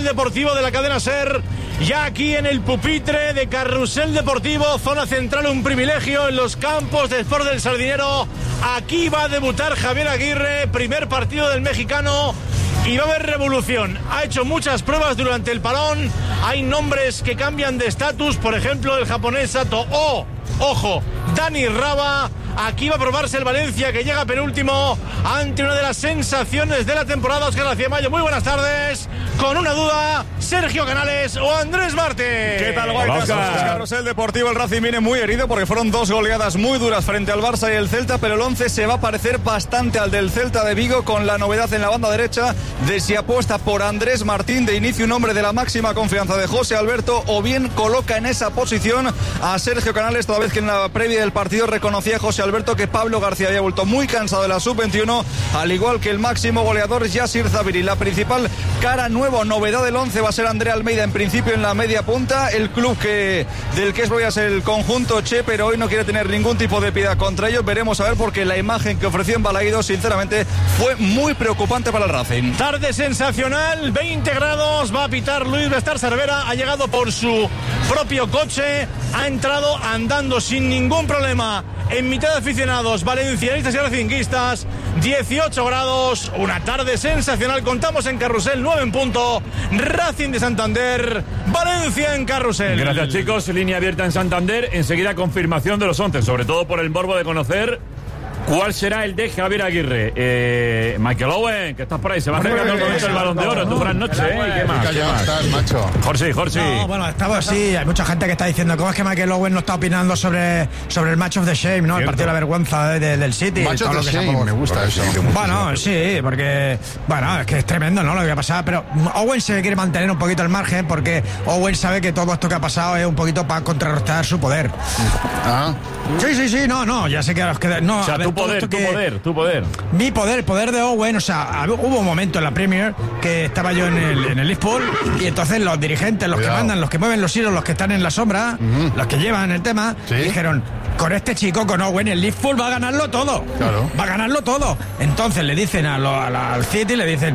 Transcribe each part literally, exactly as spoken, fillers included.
Carrusel Deportivo de la cadena SER, ya aquí en el pupitre de Carrusel Deportivo, zona central, un privilegio en los campos de Sport del Sardinero. Aquí va a debutar Javier Aguirre, primer partido del mexicano, y va a haber revolución. Ha hecho muchas pruebas durante el parón, hay nombres que cambian de estatus, por ejemplo el japonés Sato o, ojo, Dani Raba. Aquí va a probarse el Valencia, que llega penúltimo ante una de las sensaciones de la temporada. Óscar García Mayo, muy buenas tardes. Con una duda, Sergio Canales o Andrés Marte. ¿Qué tal, Guaitas? Carrusel Deportivo, el Racing viene muy herido porque fueron dos goleadas muy duras frente al Barça y el Celta, pero el once se va a parecer bastante al del Celta de Vigo, con la novedad en la banda derecha de si apuesta por Andrés Martín de inicio, un hombre de la máxima confianza de José Alberto, o bien coloca en esa posición a Sergio Canales, toda vez que en la previa del partido reconocía José Alberto que Pablo García había vuelto muy cansado de la sub veintiuno, al igual que el máximo goleador Yasir Zabiri. La principal cara nueva, novedad del once, va a ser Andrea Almeida en principio en la media punta, el club que del que es voy a ser el conjunto Che, pero hoy no quiere tener ningún tipo de piedad contra ellos. Veremos a ver, porque la imagen que ofreció en Balaídos sinceramente fue muy preocupante para el Racing. Tarde sensacional, veinte grados, va a pitar Luis Bestar Cervera, ha llegado por su propio coche, ha entrado andando sin ningún problema en mitad de aficionados valencianistas y racinguistas. Dieciocho grados, una tarde sensacional. Contamos en Carrusel, nueve en punto. Racing de Santander, Valencia en Carrusel. Gracias, chicos. Línea abierta en Santander. Enseguida confirmación de los once, sobre todo por el morbo de conocer cuál será el de Javier Aguirre. Eh, Michael Owen, que estás por ahí, se va acercando el momento del Balón de Oro. Tu gran noche, ¿eh? ¿Y qué más? ¿Qué más? Estás, macho. Jorge, Jorge. No, bueno, estamos así. Hay mucha gente que está diciendo cómo es que Michael Owen no está opinando sobre, sobre el Match of the Shame, ¿no? Cierto. El partido de la vergüenza de, de, del City. Match of the Shame, me gusta eso. Bueno, sí, porque, bueno, es que es tremendo, ¿no? Lo que ha pasado. Pero Owen se quiere mantener un poquito el margen, porque Owen sabe que todo esto que ha pasado es un poquito para contrarrestar su poder. Ah. Sí, sí, sí, no, no, ya sé que a los que... No, o sea, a ver, tu poder, tu que, poder, tu poder. Mi poder, el poder de Owen, o sea, hubo un momento en la Premier que estaba yo en el, en el Liverpool, y entonces los dirigentes, los Cuidado. que mandan, los que mueven los hilos, los que están en la sombra, uh-huh. los que llevan el tema, ¿Sí? dijeron, con este chico, con Owen, el Liverpool va a ganarlo todo. Claro. Va a ganarlo todo. Entonces le dicen a lo, a la, al City, le dicen,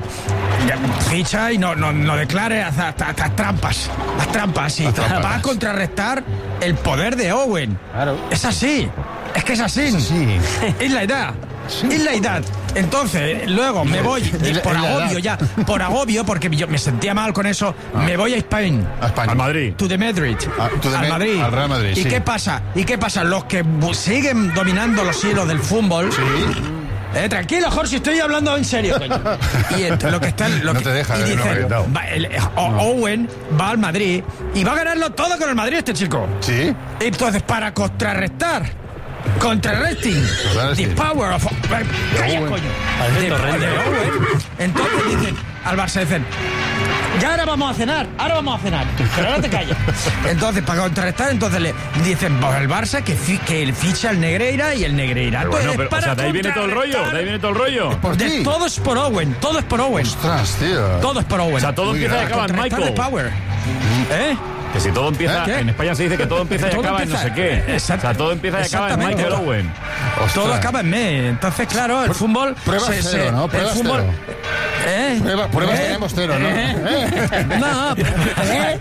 ficha y no, no, no declare, haz, haz, haz, haz trampas, haz trampas, y va a contrarrestar el poder de Owen. Claro. Es así. Es que es así. Sí. Es la edad. Sí. Es la edad. Entonces, luego me voy, y por agobio ya, por agobio, porque yo me sentía mal con eso, ah. me voy a Spain. A España. Al Madrid. To the Madrid. Ah, to the al Madrid. Al Real Madrid, ¿Y sí. qué pasa? ¿Y qué pasa? Los que siguen dominando los hilos del fútbol... Sí. Eh, tranquilo, Jorge, estoy hablando en serio, coño. Y entonces, lo que están... Lo no que, te deja, y eh, dicen, no, va, el, o, no. Owen va al Madrid y va a ganarlo todo con el Madrid este chico. Sí. Entonces, para contrarrestar... Contrarresting the power of calla coño de, de Owen. Entonces dicen al Barça, dicen, ya ahora vamos a cenar, ahora vamos a cenar, pero ahora te callas. Entonces, para contrarrestar, entonces le dicen pues el Barça que, fi, que ficha el Negreira, y el Negreira. Pero bueno, pero, o sea, de ahí viene todo el rollo, de ahí viene todo el rollo. Es por de, todo es por Owen, todo es por Owen. Ostras, tío. Todo es por Owen. O sea, todo Muy empieza y acaba en Michael. Power. ¿Eh? Que si todo empieza, ¿Eh? en España se dice que todo empieza y todo acaba empieza, en no sé qué. Exacto. O sea, todo empieza y acaba en Michael Owen. Ostras. Todo acaba en me. Entonces, claro, el fútbol... Pruebas se, cero, se, ¿no? Pruebas el fútbol, cero. ¿Eh? Prueba, pruebas ¿Eh? tenemos cero, ¿no? ¿Eh? No, ¿eh?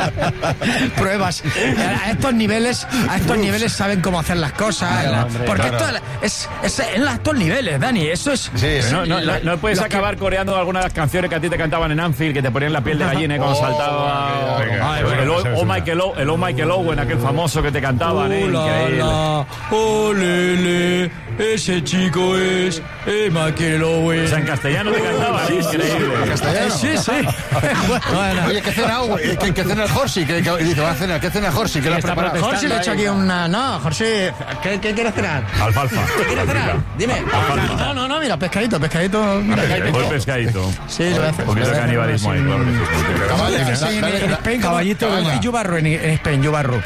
Pruebas. A estos niveles, a estos niveles saben cómo hacer las cosas. Claro, la, hombre, porque claro. esto es, es, es en estos niveles, Dani. Eso es. Sí, es no, no, no, no puedes acabar que... coreando algunas de las canciones que a ti te cantaban en Anfield, que te ponían la piel de gallina cuando oh, saltaba. Okay, okay. Ay, el, el, oh, Michael o, el Oh Michael Owen, aquel famoso que te cantaban, ¿eh? Increíble. Oh, lele, ese chico es eh, Michael Owen. O sea, en castellano te cantaban, sí, increíble. ¿En castellano? Sí, sí. Bueno. Oye, ¿qué cena Owen? ¿Qué, qué cena el Jorsi? ¿Qué, qué, dice, va a cenar? ¿Qué cena Jorsi? ¿Qué le ha preparado? Jorsi le ha hecho aquí una... No, Jorsi, ¿qué, qué quieres cenar? Alfalfa. ¿Qué quieres cenar? Dime. Alfalfa. No, no, no, mira, pescadito, pescadito. Mira, pescadito. pescadito. Sí, lo voy a hacer. Un poquito de canibalismo ahí, claro. En Spain, caballito, y yubarro en Spain, yubarro.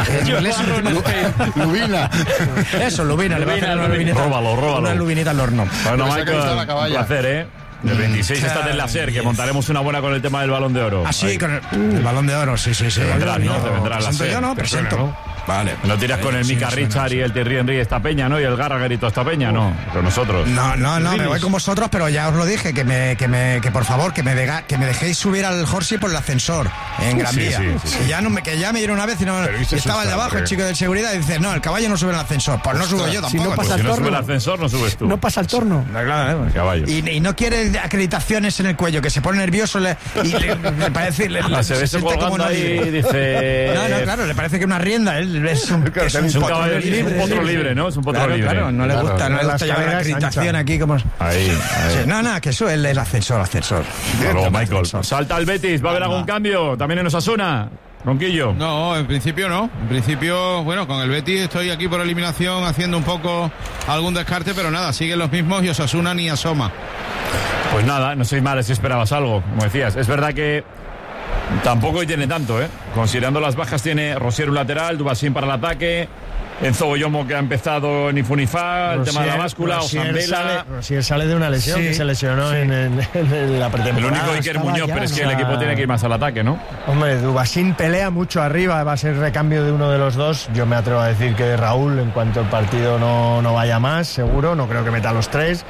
Lubina. Eso, lubina, le voy a hacer una lubinita. Róbalo, róbalo. Una lubinita al horno. Bueno, Michael, un placer, ¿eh? El veintiséis estás en la SER, que montaremos una buena con el tema del Balón de Oro. Ah, sí, con el, el Balón de Oro, sí, sí, sí. Te vendrás, ¿no? Te vendrás la SER. Yo no, presento. Vale. No tiras con el Sí, Mika suena, Richard y suena. el Thierry Henry esta peña, ¿no? Y el Gallagher y toda esta peña, no. Pero nosotros. No, no, no, me voy con vosotros, pero ya os lo dije, que me, que me, que por favor, que me, dega- que me dejéis subir al Horsey por el ascensor en Gran Sí, Vía. sí, sí, que, ya no me, que ya me dieron una vez y, no, Pero ¿y y se estaba el de asusta, abajo, el hombre? chico de seguridad, y dice, no, el caballo no sube en el ascensor. Pues no subo yo si tampoco. no pasa Pues si el no torno. sube el ascensor, no subes tú. No pasa el torno. Caballo. Y, y no quiere acreditaciones en el cuello, que se pone nervioso le, y le, le parece... Le, Ah, se ve eso siente como colgando no ahí y libre. dice... No, no, claro, le parece que una rienda, él es un, es un, Es un potro caballo, es libre, un potro libre. libre, ¿no? Es un potro Claro, libre. claro, no le Claro, gusta, no le las gusta llevar la caderas acreditación anchas. aquí como... Ahí, ahí. Sí, no, no, que eso es el ascensor, ascensor. Hasta luego, Michael. Salta el Betis, ¿va a haber algún cambio? También en Osasuna. Ronquillo. No, en principio no. En principio, bueno, con el Betis estoy aquí por eliminación haciendo un poco algún descarte, pero nada, siguen los mismos y Osasuna ni asoma. Pues nada, no sé mal si esperabas algo, como decías. Es verdad que tampoco tiene tanto, ¿eh? Considerando las bajas, tiene Rosier un lateral, Dubasín para el ataque, Enzo Boyomo que ha empezado en Ifunifa, el tema de la báscula, Rosier sale, Osambela. Rosier sale de una lesión Sí, que se lesionó en, en- en la pretemporada. El único Iker Estaba Muñoz, ya, pero es que o el sea, equipo tiene que ir más al ataque, ¿no? Hombre, Dubasín pelea mucho arriba, va a ser recambio de uno de los dos. Yo me atrevo a decir que Raúl, en cuanto el partido no, no vaya más, seguro, no creo que meta a los tres.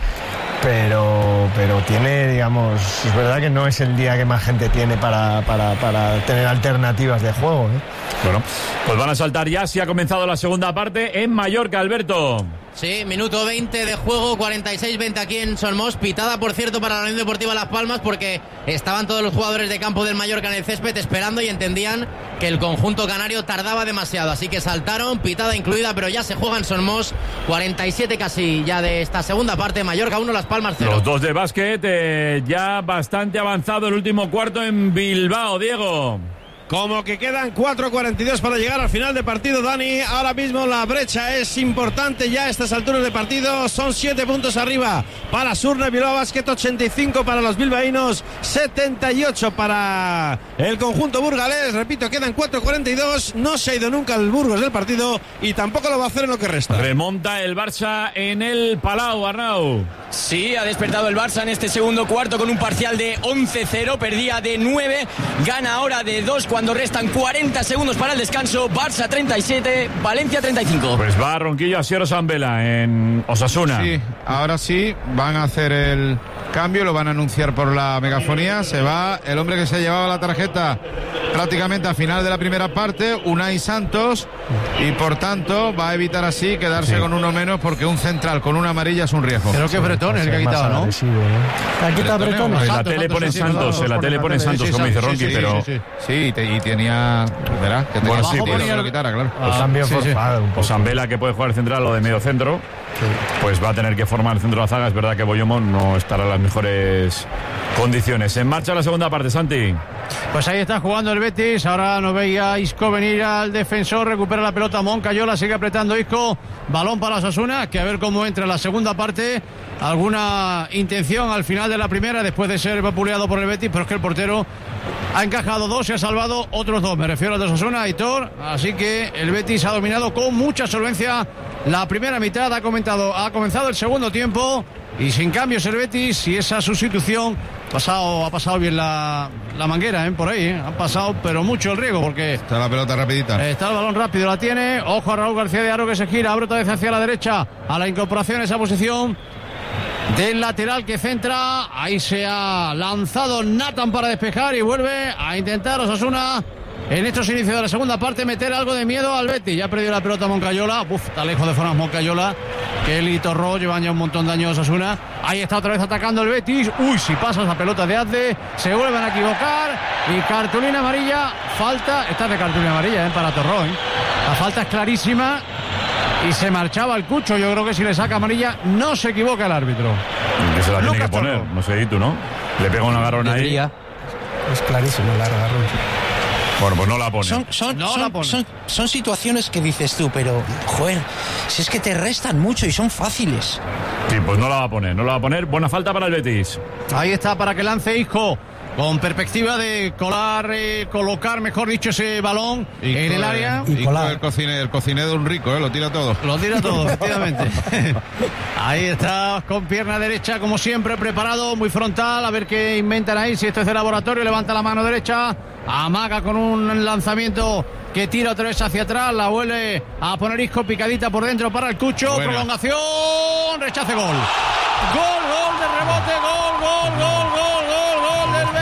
Pero, pero tiene, digamos, es verdad que no es el día que más gente tiene para, para, para tener alternativas de juego, ¿eh? Bueno, pues van a saltar ya, si ha comenzado la segunda parte en Mallorca, Alberto. Sí, minuto veinte de juego, cuarenta y seis veinte aquí en Solmos. Pitada, por cierto, para la Unión Deportiva Las Palmas, porque estaban todos los jugadores de campo del Mallorca en el césped esperando y entendían que el conjunto canario tardaba demasiado. Así que saltaron, pitada incluida, pero ya se juega en Solmos. cuarenta y siete casi ya de esta segunda parte. Mallorca uno, Las Palmas cero. Los dos de básquet, eh, ya bastante avanzado el último cuarto en Bilbao, Diego. Como que quedan cuatro cuarenta y dos para llegar al final de partido, Dani. Ahora mismo la brecha es importante ya a estas alturas de partido. Son siete puntos arriba para Surne Bilbao Basket, ochenta y cinco para los bilbaínos, setenta y ocho para el conjunto burgalés. Repito, quedan cuatro cuarenta y dos. No se ha ido nunca el Burgos del partido y tampoco lo va a hacer en lo que resta. Remonta el Barça en el Palau, Arnau. Sí, ha despertado el Barça en este segundo cuarto con un parcial de once cero, perdía de nueve, gana ahora de dos cuando restan cuarenta segundos para el descanso. Barça treinta y siete, Valencia treinta y cinco. Pues va Ronquillo a Sierra Osambela en Osasuna. Sí, ahora sí, van a hacer el cambio, lo van a anunciar por la megafonía. Se va el hombre que se llevaba la tarjeta prácticamente a final de la primera parte, Unai Santos, y por tanto va a evitar así quedarse Sí. con uno menos, porque un central con una amarilla es un riesgo. Creo que Bretón es el que ha Más quitado, ¿no? agresivo, ¿no? ¿Ha quitado Bretón, Bretón? En la Santos, tele Santos, pone sí, Santos, los dos en la por tele la pone tele, Santos, sí, como dice sí, Ronqui, sí, pero... sí, sí. Sí, y, te- y tenía, ¿verdad? Que tenía Bueno, sí, sentido pues- que lo quitara, claro. El cambio Sí, sí. forzado un poco. Osambela, que puede jugar central o de medio centro, pues va a tener que formar el centro de la zaga. Es verdad que Boyomo no estará en las mejores condiciones. En marcha la segunda parte, Santi. Pues ahí está jugando el Betis. Ahora no veía Isco venir al defensor. Recupera la pelota Moncayola. Sigue apretando Isco. Balón para Osasuna. Que a ver cómo entra en la segunda parte. Alguna intención al final de la primera, después de ser vapuleado por el Betis. Pero es que el portero ha encajado dos y ha salvado otros dos. Me refiero al de Osasuna, Aitor. Así que el Betis ha dominado con mucha solvencia la primera mitad. Ha, comentado, ha comenzado el segundo tiempo. Y sin cambios el Betis, y esa sustitución pasado, ha pasado bien la, la manguera, ¿eh? Por ahí, ¿eh? Ha pasado, pero mucho el riego, porque Está la pelota rapidita. está el balón rápido, la tiene. Ojo a Raúl García de Aro, que se gira, abre otra vez hacia la derecha, a la incorporación, esa posición del lateral que centra. Ahí se ha lanzado Nathan para despejar y vuelve a intentar Osasuna en estos inicios de la segunda parte meter algo de miedo al Betis. Ya ha perdido la pelota Moncayola. Uf, está lejos de Fonas Moncayola, que él y Torró llevan ya un montón de años a Osasuna. Ahí está otra vez atacando el Betis. Uy, si pasa esa pelota de Azde, se vuelven a equivocar. Y cartulina amarilla, falta. Esta es de cartulina amarilla, ¿eh? Para Torró, ¿eh? La falta es clarísima. Y se marchaba el Cucho. Yo creo que si le saca amarilla, no se equivoca el árbitro. Que se la tiene Lucas que poner, Torró. no sé, ¿y tú no? Le pega un agarrón ahí. Es clarísimo el agarrón. Bueno, pues no la pone. Son, son, No son, la pone. son, son situaciones que dices tú, pero, joder, si es que te restan mucho y son fáciles. Sí, pues no la va a poner, no la va a poner. Buena falta para el Betis. Ahí está para que lance Isco, con perspectiva de colar, eh, colocar, mejor dicho, ese balón Y en con- el área. y con el cocine, el cocinero de un rico, ¿eh? Lo tira todo. Lo tira todo, efectivamente. Ahí está, con pierna derecha, como siempre, preparado, muy frontal, a ver qué inventan ahí. Si esto es de laboratorio, levanta la mano derecha, amaga con un lanzamiento que tira otra vez hacia atrás, la vuelve a poner Isco picadita por dentro para el Cucho, Buena. prolongación, rechace, gol. Gol, gol de rebote, gol, gol, gol, gol, gol, gol del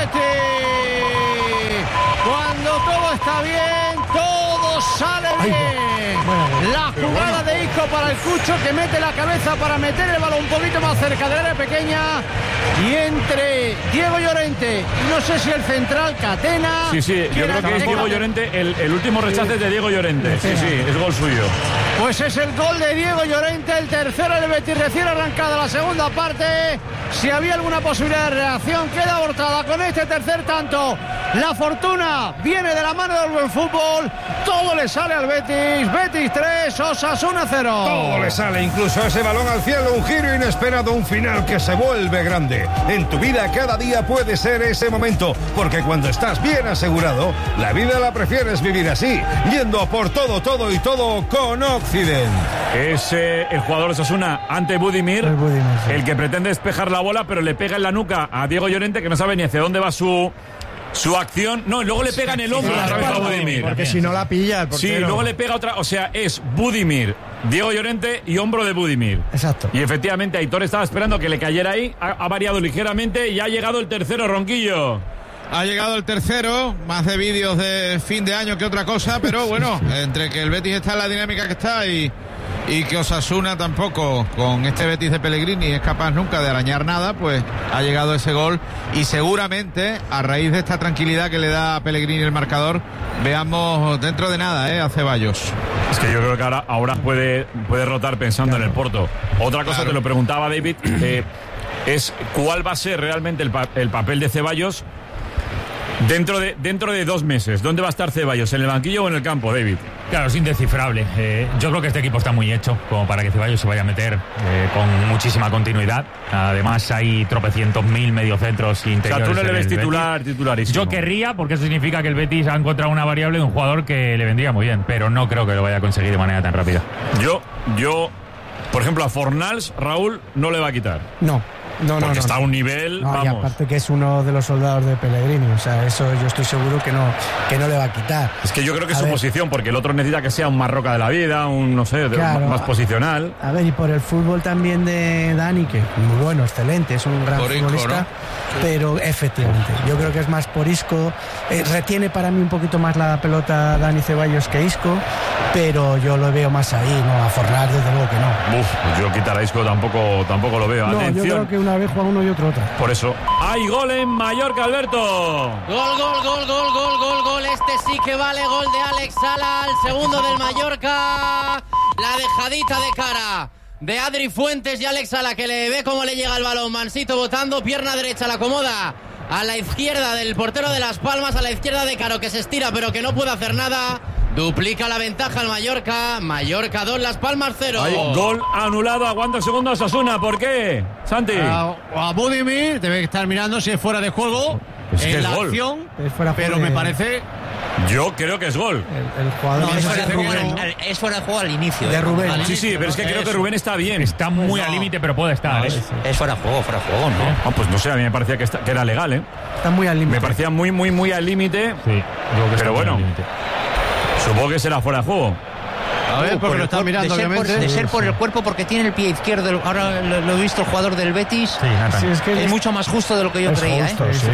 Betis. Cuando todo está bien, todo sale bien. La jugada de Isco para el Cucho, que mete la cabeza para meter el balón un poquito más cerca del área pequeña, y entre Diego Llorente y no sé si el central Catena. Sí, sí, yo creo que es Diego Llorente, el, el último rechace es de Diego Llorente. Sí, sí, es gol suyo. Pues es el gol de Diego Llorente, el tercero del Betis, recién arrancada la segunda parte. Si había alguna posibilidad de reacción, queda abortada con este tercer tanto. La fortuna viene de la mano del buen fútbol. Todo le sale al Betis. Betis tres, Osasuna cero. Todo le sale, incluso ese balón al cielo, un giro inesperado, un final que se vuelve grande. En tu vida cada día puede ser ese momento, porque cuando estás bien asegurado, la vida la prefieres vivir así, yendo por todo, todo y todo con Occident. Es eh, el jugador Osasuna ante Budimir, el, Budimir, sí. el que pretende despejar la bola, pero le pega en la nuca a Diego Llorente, que no sabe ni hacia dónde va su... Su acción, no, luego le pega en el hombro otra vez a Budimir. Porque si no la pilla el portero. Sí, luego le pega otra, o sea, es Budimir, Diego Llorente y hombro de Budimir. Exacto. Y efectivamente Aitor estaba esperando que le cayera ahí, ha, ha variado ligeramente y ha llegado el tercero, Ronquillo. Ha llegado el tercero, más de vídeos de fin de año que otra cosa, pero bueno, entre que el Betis está en la dinámica que está y, y que Osasuna tampoco, con este Betis de Pellegrini, es capaz nunca de arañar nada, pues ha llegado ese gol y seguramente a raíz de esta tranquilidad que le da a Pellegrini el marcador, veamos dentro de nada eh, a Ceballos. Es que yo creo que ahora, ahora puede, puede rotar pensando claro. en el Porto. Otra cosa claro. que lo preguntaba David eh, es cuál va a ser realmente el, pa el papel de Ceballos Dentro de, dentro de dos meses, ¿dónde va a estar Ceballos? ¿En el banquillo o en el campo, David? Claro, es indescifrable. Eh, yo creo que este equipo está muy hecho como para que Ceballos se vaya a meter eh, con muchísima continuidad. Además, hay tropecientos mil mediocentros interiores. O sea, tú no le ves titular, titularísimo. Yo querría, porque eso significa que el Betis ha encontrado una variable de un jugador que le vendría muy bien, pero no creo que lo vaya a conseguir de manera tan rápida. Yo, yo, por ejemplo, a Fornals, Raúl, no le va a quitar. No. No, no, porque no, está no. a un nivel, no, vamos. Y aparte que es uno de los soldados de Pellegrini, o sea, eso yo estoy seguro que no, que no le va a quitar. Es que yo creo que es a su ver. posición, porque el otro necesita que sea un Marroca de la vida, un, no sé, Claro, más posicional. A ver, y por el fútbol también de Dani, que muy bueno, excelente, es un gran por futbolista, Isco, ¿no? pero efectivamente, yo creo que es más por Isco, eh, retiene para mí un poquito más la pelota Dani Ceballos que Isco, pero yo lo veo más ahí, no a Fornals desde luego que no. Uf, pues yo quitar a Isco tampoco, tampoco lo veo. No, Atención. yo creo que una vez juega uno y otro otra. Por eso, hay gol en Mallorca, Alberto. Gol, gol, gol, gol, gol, gol, gol. Este sí que vale, gol de Alex Sala, el segundo del Mallorca. La dejadita de cara de Adri Fuentes y Alex Sala, que le ve cómo le llega el balón. Mansito botando, pierna derecha, la acomoda a la izquierda del portero de Las Palmas, a la izquierda de Caro, que se estira pero que no puede hacer nada. Duplica la ventaja al Mallorca. Mallorca dos, Las Palmas cero. Hay gol anulado, aguanta segundos Osasuna. ¿Por qué, Santi? A, a Budimir debe estar mirando si es fuera de juego es que en es la gol. acción, Es fuera pero de- me parece... Yo creo que es gol. El, el jugador No, es fuera, de parece juego, que no. al- es fuera de juego al inicio. De eh. Rubén. Al Sí, sí, inicio, pero es que ¿no? creo que Rubén está bien. Está muy No. al límite, pero puede estar. No, ¿eh? es, es fuera de juego, fuera de juego, ¿no? Ah, pues no sé, a mí me parecía que, está- que era legal, ¿eh? está muy al límite. Me parecía muy, muy, muy al límite. Sí, yo creo que está Pero muy bueno. al límite. Supongo que será fuera de juego. A ver, Por porque el lo está cuerpo, mirando, de ser, por, obviamente. de ser por el cuerpo, porque tiene el pie izquierdo. del- Ahora lo, lo he visto el jugador del Betis. Sí, Nathan. Sí, es que Es mucho más justo de lo que yo es creía, justo, ¿eh? sí,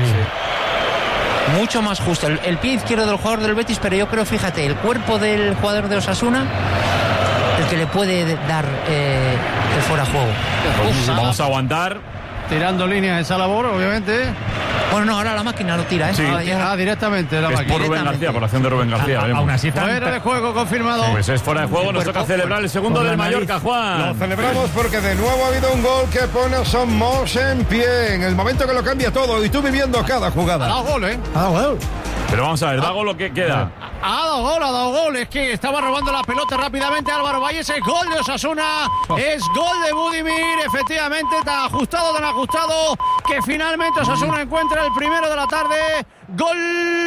sí. Mucho más justo. El, el pie izquierdo del jugador del Betis, pero yo creo, fíjate, el cuerpo del jugador de Osasuna, el que le puede dar eh, el fuera de juego. Pues vamos a aguantar. Tirando líneas esa labor, obviamente. Bueno, no, ahora la máquina lo tira, ¿eh? Sí. Ahora ya- Ah, directamente la Es máquina. por Rubén García, por acción de Rubén García. A- veremos. aún así están- Fuera de juego confirmado. Pues es fuera de juego, nos toca celebrar el segundo por la del nariz. Mallorca, Lo Juan. celebramos porque de nuevo ha habido un gol que pone a Somos en pie en el momento que lo cambia todo y tú viviendo cada Ha jugada. dado gol, ¿eh? Ah, bueno. Pero vamos a ver, Dago lo que queda. Ha dado gol, ha dado gol. Es que estaba robando la pelota rápidamente Álvaro Valles. Es gol de Osasuna. Es gol de Budimir. Efectivamente, tan ajustado, tan ajustado, que finalmente Osasuna encuentra el primero de la tarde. Gol de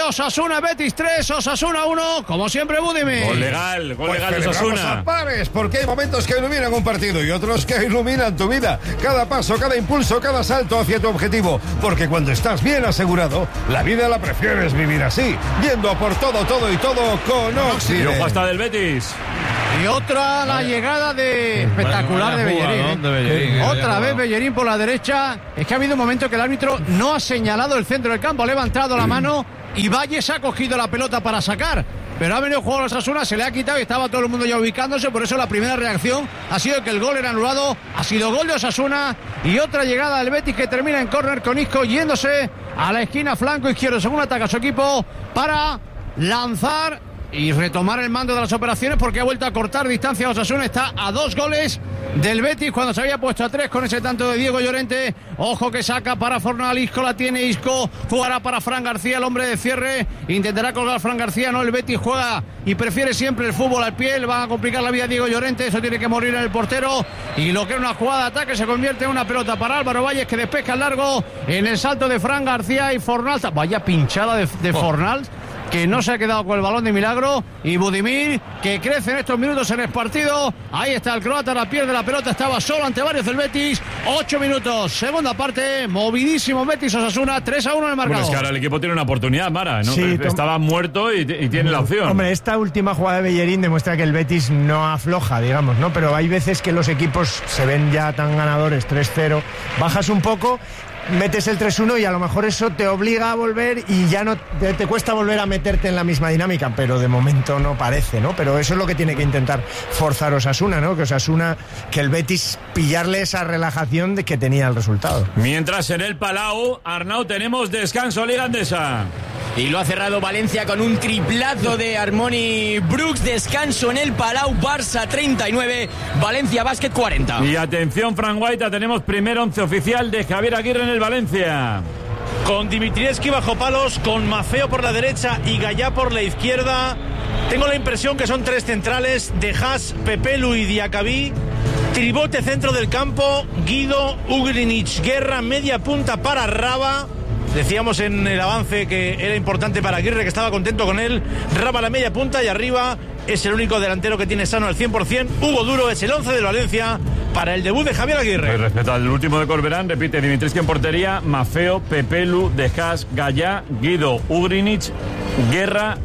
Osasuna, Betis tres, Osasuna uno, como siempre Budimir. Gol legal, gol Pues legal de celebramos Osasuna. a pares, porque hay momentos que iluminan un partido y otros que iluminan tu vida. Cada paso, cada impulso, cada salto hacia tu objetivo. Porque cuando estás bien asegurado, la vida la prefieres vivir así, yendo a por todo, todo y todo con Occident. Y ojo hasta del Betis. Y otra la llegada de espectacular de Bellerín. de Bellerín, eh, Otra vaya vez jugado. Bellerín por la derecha. Es que ha habido un momento que el árbitro no ha señalado el centro del campo, ha levantado la mano y Valles ha cogido la pelota para sacar. Pero ha venido el juego de Osasuna, se le ha quitado y estaba todo el mundo ya ubicándose. Por eso la primera reacción ha sido que el gol era anulado. Ha sido gol de Osasuna y otra llegada del Betis que termina en córner con Isco yéndose a la esquina flanco izquierdo según ataca su equipo para lanzar y retomar el mando de las operaciones porque ha vuelto a cortar distancia. Osasuna está a dos goles del Betis cuando se había puesto a tres con ese tanto de Diego Llorente. Ojo que saca para Fornal, Isco la tiene Isco, jugará para Fran García, el hombre de cierre, intentará colgar Fran García, no, el Betis juega y prefiere siempre el fútbol al pie, le van a complicar la vida a Diego Llorente, eso tiene que morir en el portero y lo que era una jugada de ataque se convierte en una pelota para Álvaro Valles que despeja el largo en el salto de Fran García y Fornal, vaya pinchada de, de Fornal, que no se ha quedado con el balón de milagro, y Budimir, que crece en estos minutos en el partido. Ahí está el croata, la pierde la pelota, estaba solo ante varios del Betis. Ocho minutos, segunda parte, movidísimo Betis Osasuna, tres a uno en el marcador. Bueno, es que ahora el equipo tiene una oportunidad, Mara, ¿no? Sí, tom- Estaba muerto y, y tiene la opción. Hombre, esta última jugada de Bellerín demuestra que el Betis no afloja, digamos, ¿no? Pero hay veces que los equipos se ven ya tan ganadores, tres cero, bajas un poco, metes el tres uno y a lo mejor eso te obliga a volver y ya no te, te cuesta volver a meterte en la misma dinámica, pero de momento no parece, ¿no? Pero eso es lo que tiene que intentar forzar Osasuna, ¿no? Que Osasuna, que el Betis pillarle esa relajación de que tenía el resultado. Mientras en el Palau, Arnau, tenemos descanso Liga Andesa. Y lo ha cerrado Valencia con un triplazo de Armoni Brooks. Descanso en el Palau, Barça treinta y nueve, Valencia Basket cuarenta. Y atención, Fran Guaita, tenemos primer once oficial de Javier Aguirre en el Valencia. Con Dimitrievski bajo palos, con Mafeo por la derecha y Gallá por la izquierda. Tengo la impresión que son tres centrales, de Haas, Pepelu y Diacabí. Tribote centro del campo, Guido, Ugrinic, Guerra, media punta para Raba. Decíamos en el avance que era importante para Aguirre, que estaba contento con él. Raba la media punta y arriba es el único delantero que tiene sano al cien por ciento. Hugo Duro es el once del Valencia para el debut de Javier Aguirre. Respecto al último de Corberán, repite Dimitrievski en portería, Mafeo, Pepelu, De Haas, Gallá, Guido, Ugrinic, Guerra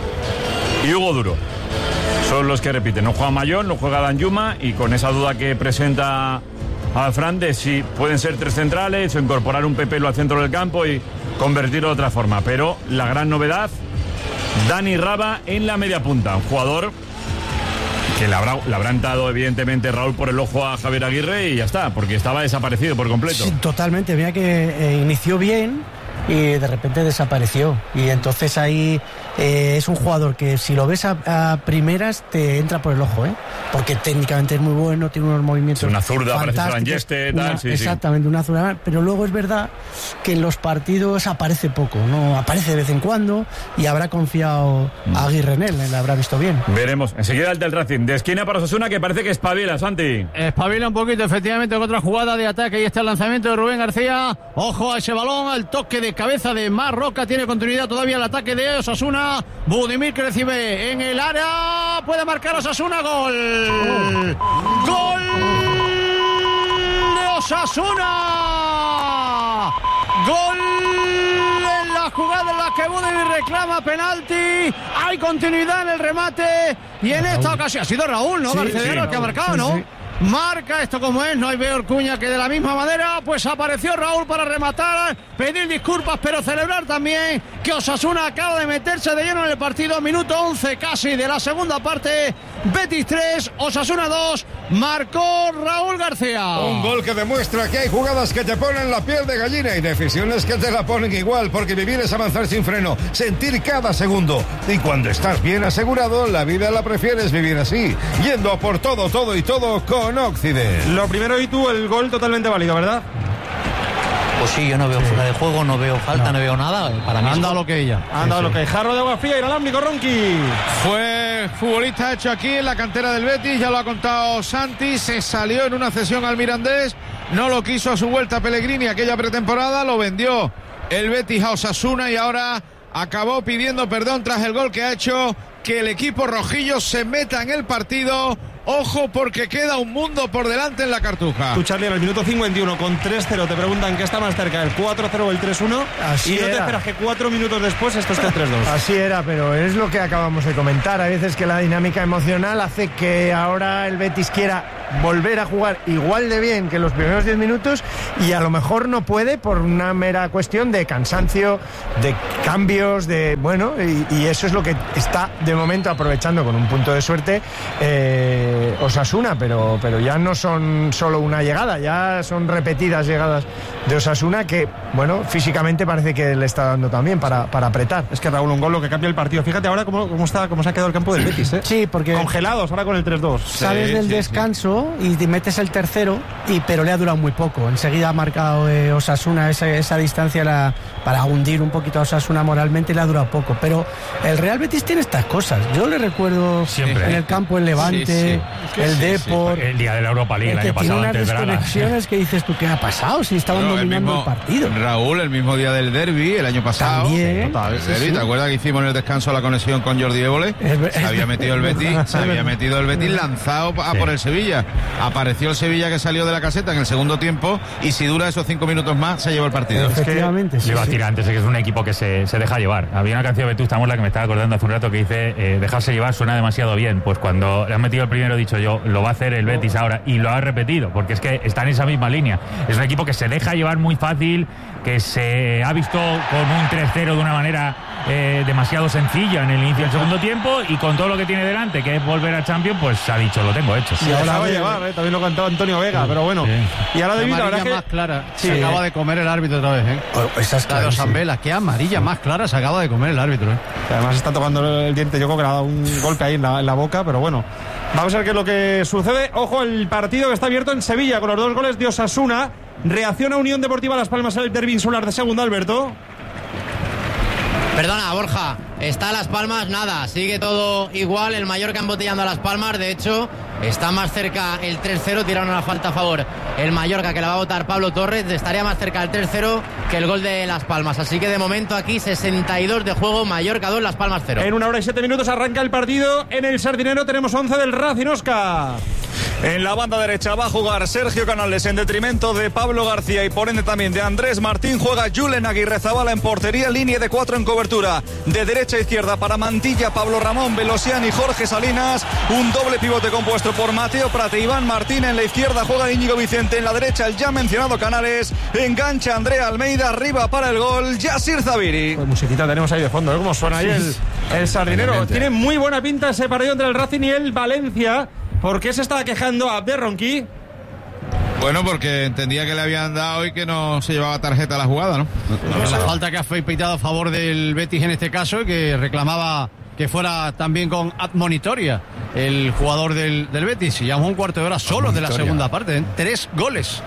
y Hugo Duro. Son los que repiten. No juega Mayón, no juega Danjuma y con esa duda que presenta a Fran de si pueden ser tres centrales o incorporar un Pepelu al centro del campo y convertirlo de otra forma. Pero la gran novedad, Dani Raba en la media punta, un jugador que le habrá, le habrá entrado evidentemente Raúl por el ojo a Javier Aguirre y ya está, porque estaba desaparecido por completo. Sí, totalmente, mira que eh, inició bien y de repente desapareció, y entonces ahí eh, es un jugador que si lo ves a, a primeras te entra por el ojo, ¿eh? Porque técnicamente es muy bueno, tiene unos movimientos Es una zurda, parece fantásticos, Solangeste, tal, una- sí, sí. exactamente, una zurda, pero luego es verdad que en los partidos aparece poco, no aparece de vez en cuando, y habrá confiado a Aguirre en él, le habrá visto bien. Veremos. Enseguida el del Racing. De esquina para Osasuna, que parece que espabila, Santi. Espabila un poquito, efectivamente, con otra jugada de ataque. Y está el lanzamiento de Rubén García. Ojo a ese balón, al toque de cabeza de Marroca. Tiene continuidad todavía el ataque de Osasuna. Budimir que recibe en el área. Puede marcar Osasuna. Gol. Gol de Osasuna. Gol en la jugada en la que Budimir reclama penalti. Hay continuidad en el remate. Y en esta ocasión ha sido Raúl, ¿no? Sí, Barcelona sí, el que ha marcado, sí, ¿no? sí. Marca esto como es, no hay peor cuña que de la misma manera, pues apareció Raúl para rematar, pedir disculpas, pero celebrar también que Osasuna acaba de meterse de lleno en el partido, minuto once casi de la segunda parte, Betis tres, Osasuna dos, marcó Raúl García. Un gol que demuestra que hay jugadas que te ponen la piel de gallina y decisiones que te la ponen igual, porque vivir es avanzar sin freno, sentir cada segundo. Y cuando estás bien asegurado, la vida la prefieres vivir así, yendo a por todo, todo y todo con Occident. Lo primero, y tú, el gol totalmente válido, ¿verdad? Pues sí, yo no veo fuera de juego, no veo falta, no, veo nada. Para mí Han es dado gol. lo que ella. Han dado lo que hay. Jarro de agua fría, inalámbrico, Ronqui. Fue futbolista hecho aquí en la cantera del Betis, ya lo ha contado Santi, se salió en una cesión al Mirandés, no lo quiso a su vuelta Pellegrini aquella pretemporada, lo vendió el Betis a Osasuna y ahora acabó pidiendo perdón tras el gol que ha hecho que el equipo rojillo se meta en el partido. Ojo, porque queda un mundo por delante en la Cartuja. Tú, Charlie, en el minuto cincuenta y uno con tres cero te preguntan qué está más cerca, el cuatro cero o el tres uno. Así y no era. te esperas que cuatro minutos después esto esté el tres dos. Así era, pero es lo que acabamos de comentar. Hay veces que la dinámica emocional hace que ahora el Betis quiera volver a jugar igual de bien que los primeros diez minutos y a lo mejor no puede por una mera cuestión de cansancio, de cambios, de bueno, y, y eso es lo que está de momento aprovechando con un punto de suerte eh, Osasuna, pero, pero ya no son solo una llegada, ya son repetidas llegadas de Osasuna que, bueno, físicamente parece que le está dando también para, para apretar. Es que Raúl, un gol lo que cambia el partido. Fíjate ahora cómo, cómo, está, cómo se ha quedado el campo del Betis, ¿eh? Sí, porque... Congelados ahora con el tres dos. Sales sí, del sí, descanso sí. y te metes el tercero, y pero le ha durado muy poco. Enseguida ha marcado eh, Osasuna esa, esa distancia la, para hundir un poquito a Osasuna moralmente, y le ha durado poco. Pero el Real Betis tiene estas cosas. Yo le recuerdo Siempre, en ¿eh? el campo el Levante, sí, sí. el Sí, Depor... sí. El día de la Europa League el, el año que tiene pasado unas antes de Braga. desconexiones que dices tú, ¿qué ha pasado? Si estaban Bueno, dominando el, mismo, el partido. Raúl, el mismo día del derbi, el año pasado. También. Total, Sí, derbi, sí. ¿te acuerdas que hicimos en el descanso la conexión con Jordi Évole? Se había metido el Betis, se había metido el Betis lanzado a Sí. por el Sevilla. Apareció el Sevilla que salió de la caseta en el segundo tiempo y si dura esos cinco minutos más se lleva el partido. Efectivamente, sí, Le iba a sí. decir antes, es que es un equipo que se, se deja llevar. Había una canción de Vetusta Morla que me estaba acordando hace un rato que dice eh, dejarse llevar suena demasiado bien. Pues cuando le han metido el primero, he dicho yo, lo va a hacer el Betis ahora, y lo ha repetido, porque es que está en esa misma línea. Es un equipo que se deja llevar muy fácil, que se ha visto con un tres cero de una manera eh, demasiado sencilla en el inicio del segundo tiempo, y con todo lo que tiene delante, que es volver a Champions, pues ha dicho, lo tengo hecho. Y ahora va a llevar, ¿eh? También lo cantó Antonio Vega, pero bueno. Sí. Y ahora David, la verdad amarilla que... más clara. Sí. Se acaba de comer el árbitro otra vez, ¿eh? Oh, esa es La de clarísima. Osambela, qué amarilla más clara se acaba de comer el árbitro, ¿eh? Además está tocando el diente, yo creo que le ha dado un golpe ahí en la, en la boca, pero bueno. Vamos a ver qué es lo que sucede. Ojo, el partido que está abierto en Sevilla con los dos goles de Osasuna. Reacciona Unión Deportiva Las Palmas en el derbi insular de segunda, Alberto. Perdona, Borja, está Las Palmas, nada, sigue todo igual, el Mallorca embotellando a Las Palmas, de hecho, está más cerca el tres cero, tiraron una falta a favor el Mallorca, que la va a votar Pablo Torres, estaría más cerca el tres cero que el gol de Las Palmas, así que de momento aquí sesenta y dos de juego, Mallorca dos, Las Palmas cero. En una hora y siete minutos arranca el partido, en el Sardinero tenemos once del Racing, Oscar. En la banda derecha va a jugar Sergio Canales en detrimento de Pablo García y por ende también de Andrés Martín. Juega Julen Aguirrezabala en portería, línea de cuatro en cobertura. De derecha a izquierda para Mantilla, Pablo Ramón, Velosian y Jorge Salinas. Un doble pivote compuesto por Mateo Prate, Iván Martín. En la izquierda juega Íñigo Vicente. En la derecha el ya mencionado Canales. Engancha Andrea Almeida. Arriba para el gol Yasir Zabiri. Pues musiquita tenemos ahí de fondo, ¿eh? Cómo suena ahí el, el Sardinero. Obviamente. Tiene muy buena pinta ese partido entre el Racing y el Valencia. ¿Por qué se estaba quejando a Berronqui? Bueno, porque entendía que le habían dado y que no se llevaba tarjeta a la jugada, ¿no? La falta que ha pitado a favor del Betis en este caso, y que reclamaba que fuera también con admonitoria el jugador del, del Betis. Y ya un cuarto de hora solo de la segunda parte, ¿eh? Tres goles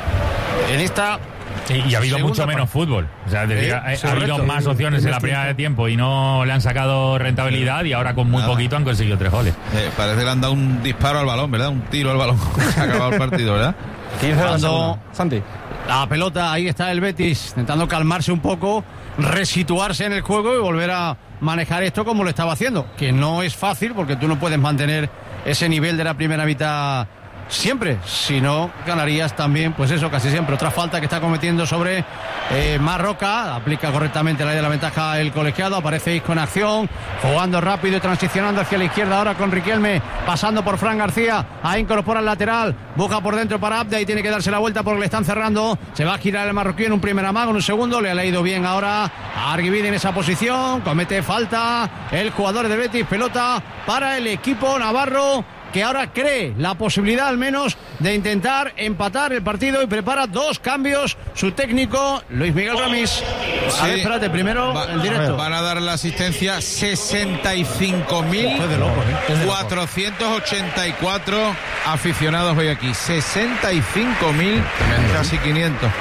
en esta... Sí, y ha habido segunda mucho menos parte. fútbol. O sea, es decir, Sí, ha, ha correcto. habido más opciones en la primera de tiempo y no le han sacado rentabilidad, y ahora con muy Nada. poquito han conseguido tres goles. Eh, parece que le han dado un disparo al balón, ¿verdad? Un tiro al balón. Se ha acabado el partido, ¿verdad? Cuando Santi. la pelota, ahí está el Betis, intentando calmarse un poco, resituarse en el juego y volver a manejar esto como lo estaba haciendo, que no es fácil porque tú no puedes mantener ese nivel de la primera mitad siempre, si no ganarías también, pues eso, casi siempre. Otra falta que está cometiendo sobre eh, Marroca, aplica correctamente la ley de la ventaja el colegiado, aparece Isco en acción, jugando rápido y transicionando hacia la izquierda ahora con Riquelme, pasando por Fran García, ahí incorpora el lateral, busca por dentro para Abde y tiene que darse la vuelta porque le están cerrando, se va a girar el marroquí en un primer amago, en un segundo, le ha leído bien ahora a Arguibide en esa posición, comete falta el jugador de Betis, pelota para el equipo navarro, que ahora cree la posibilidad al menos de intentar empatar el partido y prepara dos cambios su técnico Luis Miguel Ramis. A ver, Sí. espérate, primero Va- el directo. Van a dar la asistencia sesenta y cinco mil cuatrocientos ochenta y cuatro aficionados hoy aquí. sesenta y cinco mil, casi quinientos.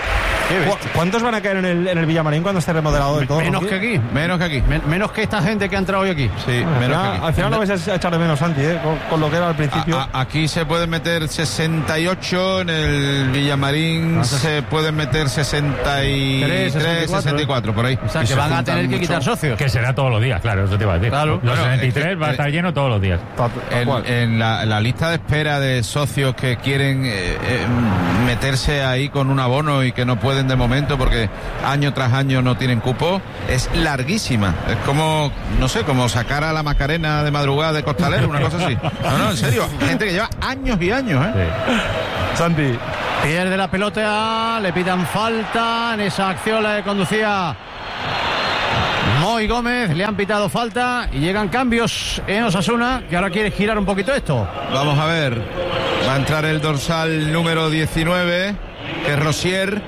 ¿Cuántos van a caer en el, en el Villamarín cuando esté remodelado del todo? Menos que aquí. Menos que aquí. Men- menos que esta gente que ha entrado hoy aquí. Sí, Al menos final, que aquí. al final lo vais a echar de menos, Santi, ¿eh? con, con lo que era al principio. A- a- aquí se pueden meter sesenta y ocho, en el Villamarín se pueden meter sesenta y tres, sesenta y cuatro, por ahí. O sea, Y que se van a juntan tener que mucho. quitar socios. Que será todos los días, claro, eso te iba a decir. Claro. Los Bueno, sesenta y es que- tres va a estar lleno todos los días. En, en la, la lista de espera de socios que quieren eh, eh, meterse ahí con un abono y que no pueden de momento porque año tras año no tienen cupo, es larguísima. Es como, no sé, como sacar a la Macarena de madrugada de Costalero, una cosa así. No, no, en serio, gente que lleva años y años, ¿eh? Sí. Santi. Pierde la pelota, le pitan falta. En esa acción la que conducía Moy Gómez, le han pitado falta y llegan cambios en Osasuna, que ahora quiere girar un poquito esto. Vamos a ver, va a entrar el dorsal número diecinueve, que es Rosier.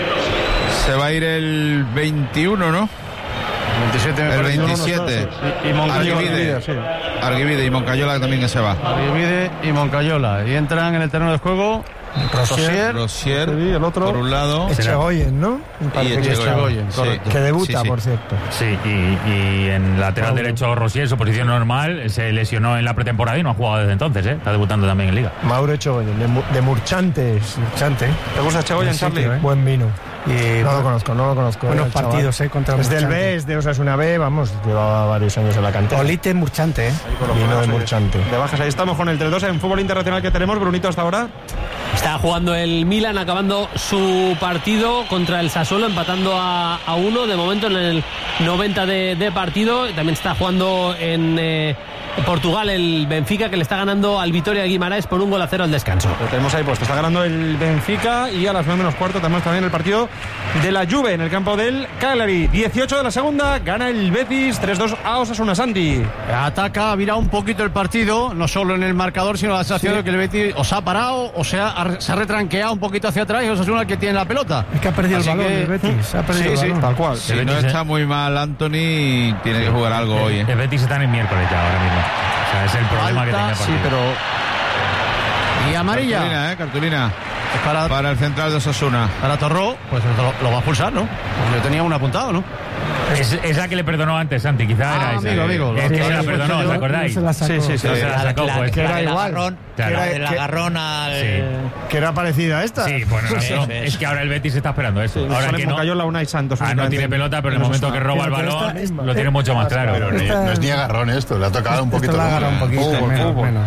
Se va a ir el veintiuno, ¿no? veintisiete, me el parece. veintisiete. Y, y Moncayola. Arguivide. Sí. Arguivide y Moncayola también que se va. Arribide y Moncayola. Y entran en el terreno de juego Rosier, Rosier, Sí, el otro. por un lado. Echegoyen, ¿no? Me Y parece que está- Echegoyen, correcto. Que debuta, Sí, sí. por cierto. Sí, y, y en lateral Mauro. derecho Rosier, su posición normal, se lesionó en la pretemporada y no ha jugado desde entonces, ¿eh? Está debutando también en Liga. Mauro Echegoyen, de, Mu- de Murchantes. Murchante. ¿Te gusta Echegoyen, Buen sitio, Charlie? ¿eh? Buen vino. Y No lo conozco, no lo conozco. buenos el chaval. partidos, ¿eh? Contra Es del Murchante. B, es de Osasuna B, vamos, llevaba varios años en la cantera. Olite Murchante, ¿eh? Vino de Murchante. De bajas, ahí estamos con el tres dos en fútbol internacional que tenemos. Brunito, hasta ahora. Está jugando el Milan, acabando su partido contra el Sassuolo, empatando a, a uno de momento en el noventa de, de partido. Y también está jugando en eh, Portugal el Benfica, que le está ganando al Vitoria Guimaraes por un gol a cero al descanso. Lo tenemos ahí puesto. Está ganando el Benfica y a las nueve menos cuarto tenemos también el partido de la Juve en el campo del Cagliari. dieciocho de la segunda, gana el Betis tres dos a Osasuna. Santi. Ataca, vira un poquito el partido, no solo en el marcador, sino la sensación Sí. de que el Betis o se ha parado o se ha, se ha retranqueado un poquito hacia atrás y Osasuna el que tiene la pelota. Es que ha perdido Así el balón que- el Betis. Ha perdido Sí, el sí, balón. Tal cual. Si El no Betis, está ¿eh? muy mal Anthony, tiene que jugar algo hoy, ¿eh? El Betis está en el miércoles ya ahora mismo. O sea, es el problema que Falta, tiene el sí, partido. pero... Y amarilla. Cartulina, ¿eh? Cartulina. Es para, Para el central de Osasuna. para Torró, pues lo, lo va a expulsar, ¿no? Porque yo tenía un apuntado, ¿no? Es, es la que le perdonó antes, Santi, quizá Ah, era esa. amigo, amigo. Es que Sí, se la sí, perdonó, Yo- ¿os yo acordáis? se la sacó. Sí, sí, sí. Se la sacó, la, pues. que era del igual. agarrón, Claro. la Que del era- que- agarrón al... Sí. Que era parecida a esta. Sí, bueno, no, Sí, no, sí, es sí. que ahora el Betis está esperando eso. Ahora Sale que no, Moncayola, Unai Santos. ah, no únicamente. tiene pelota, pero en el momento que roba el Pero balón esta- lo tiene mucho más claro. Pero ni- no es ni agarrón esto, le ha tocado un poquito. Esto la ¿no? agarra un poquito, Fútbol, menos, fútbol. menos.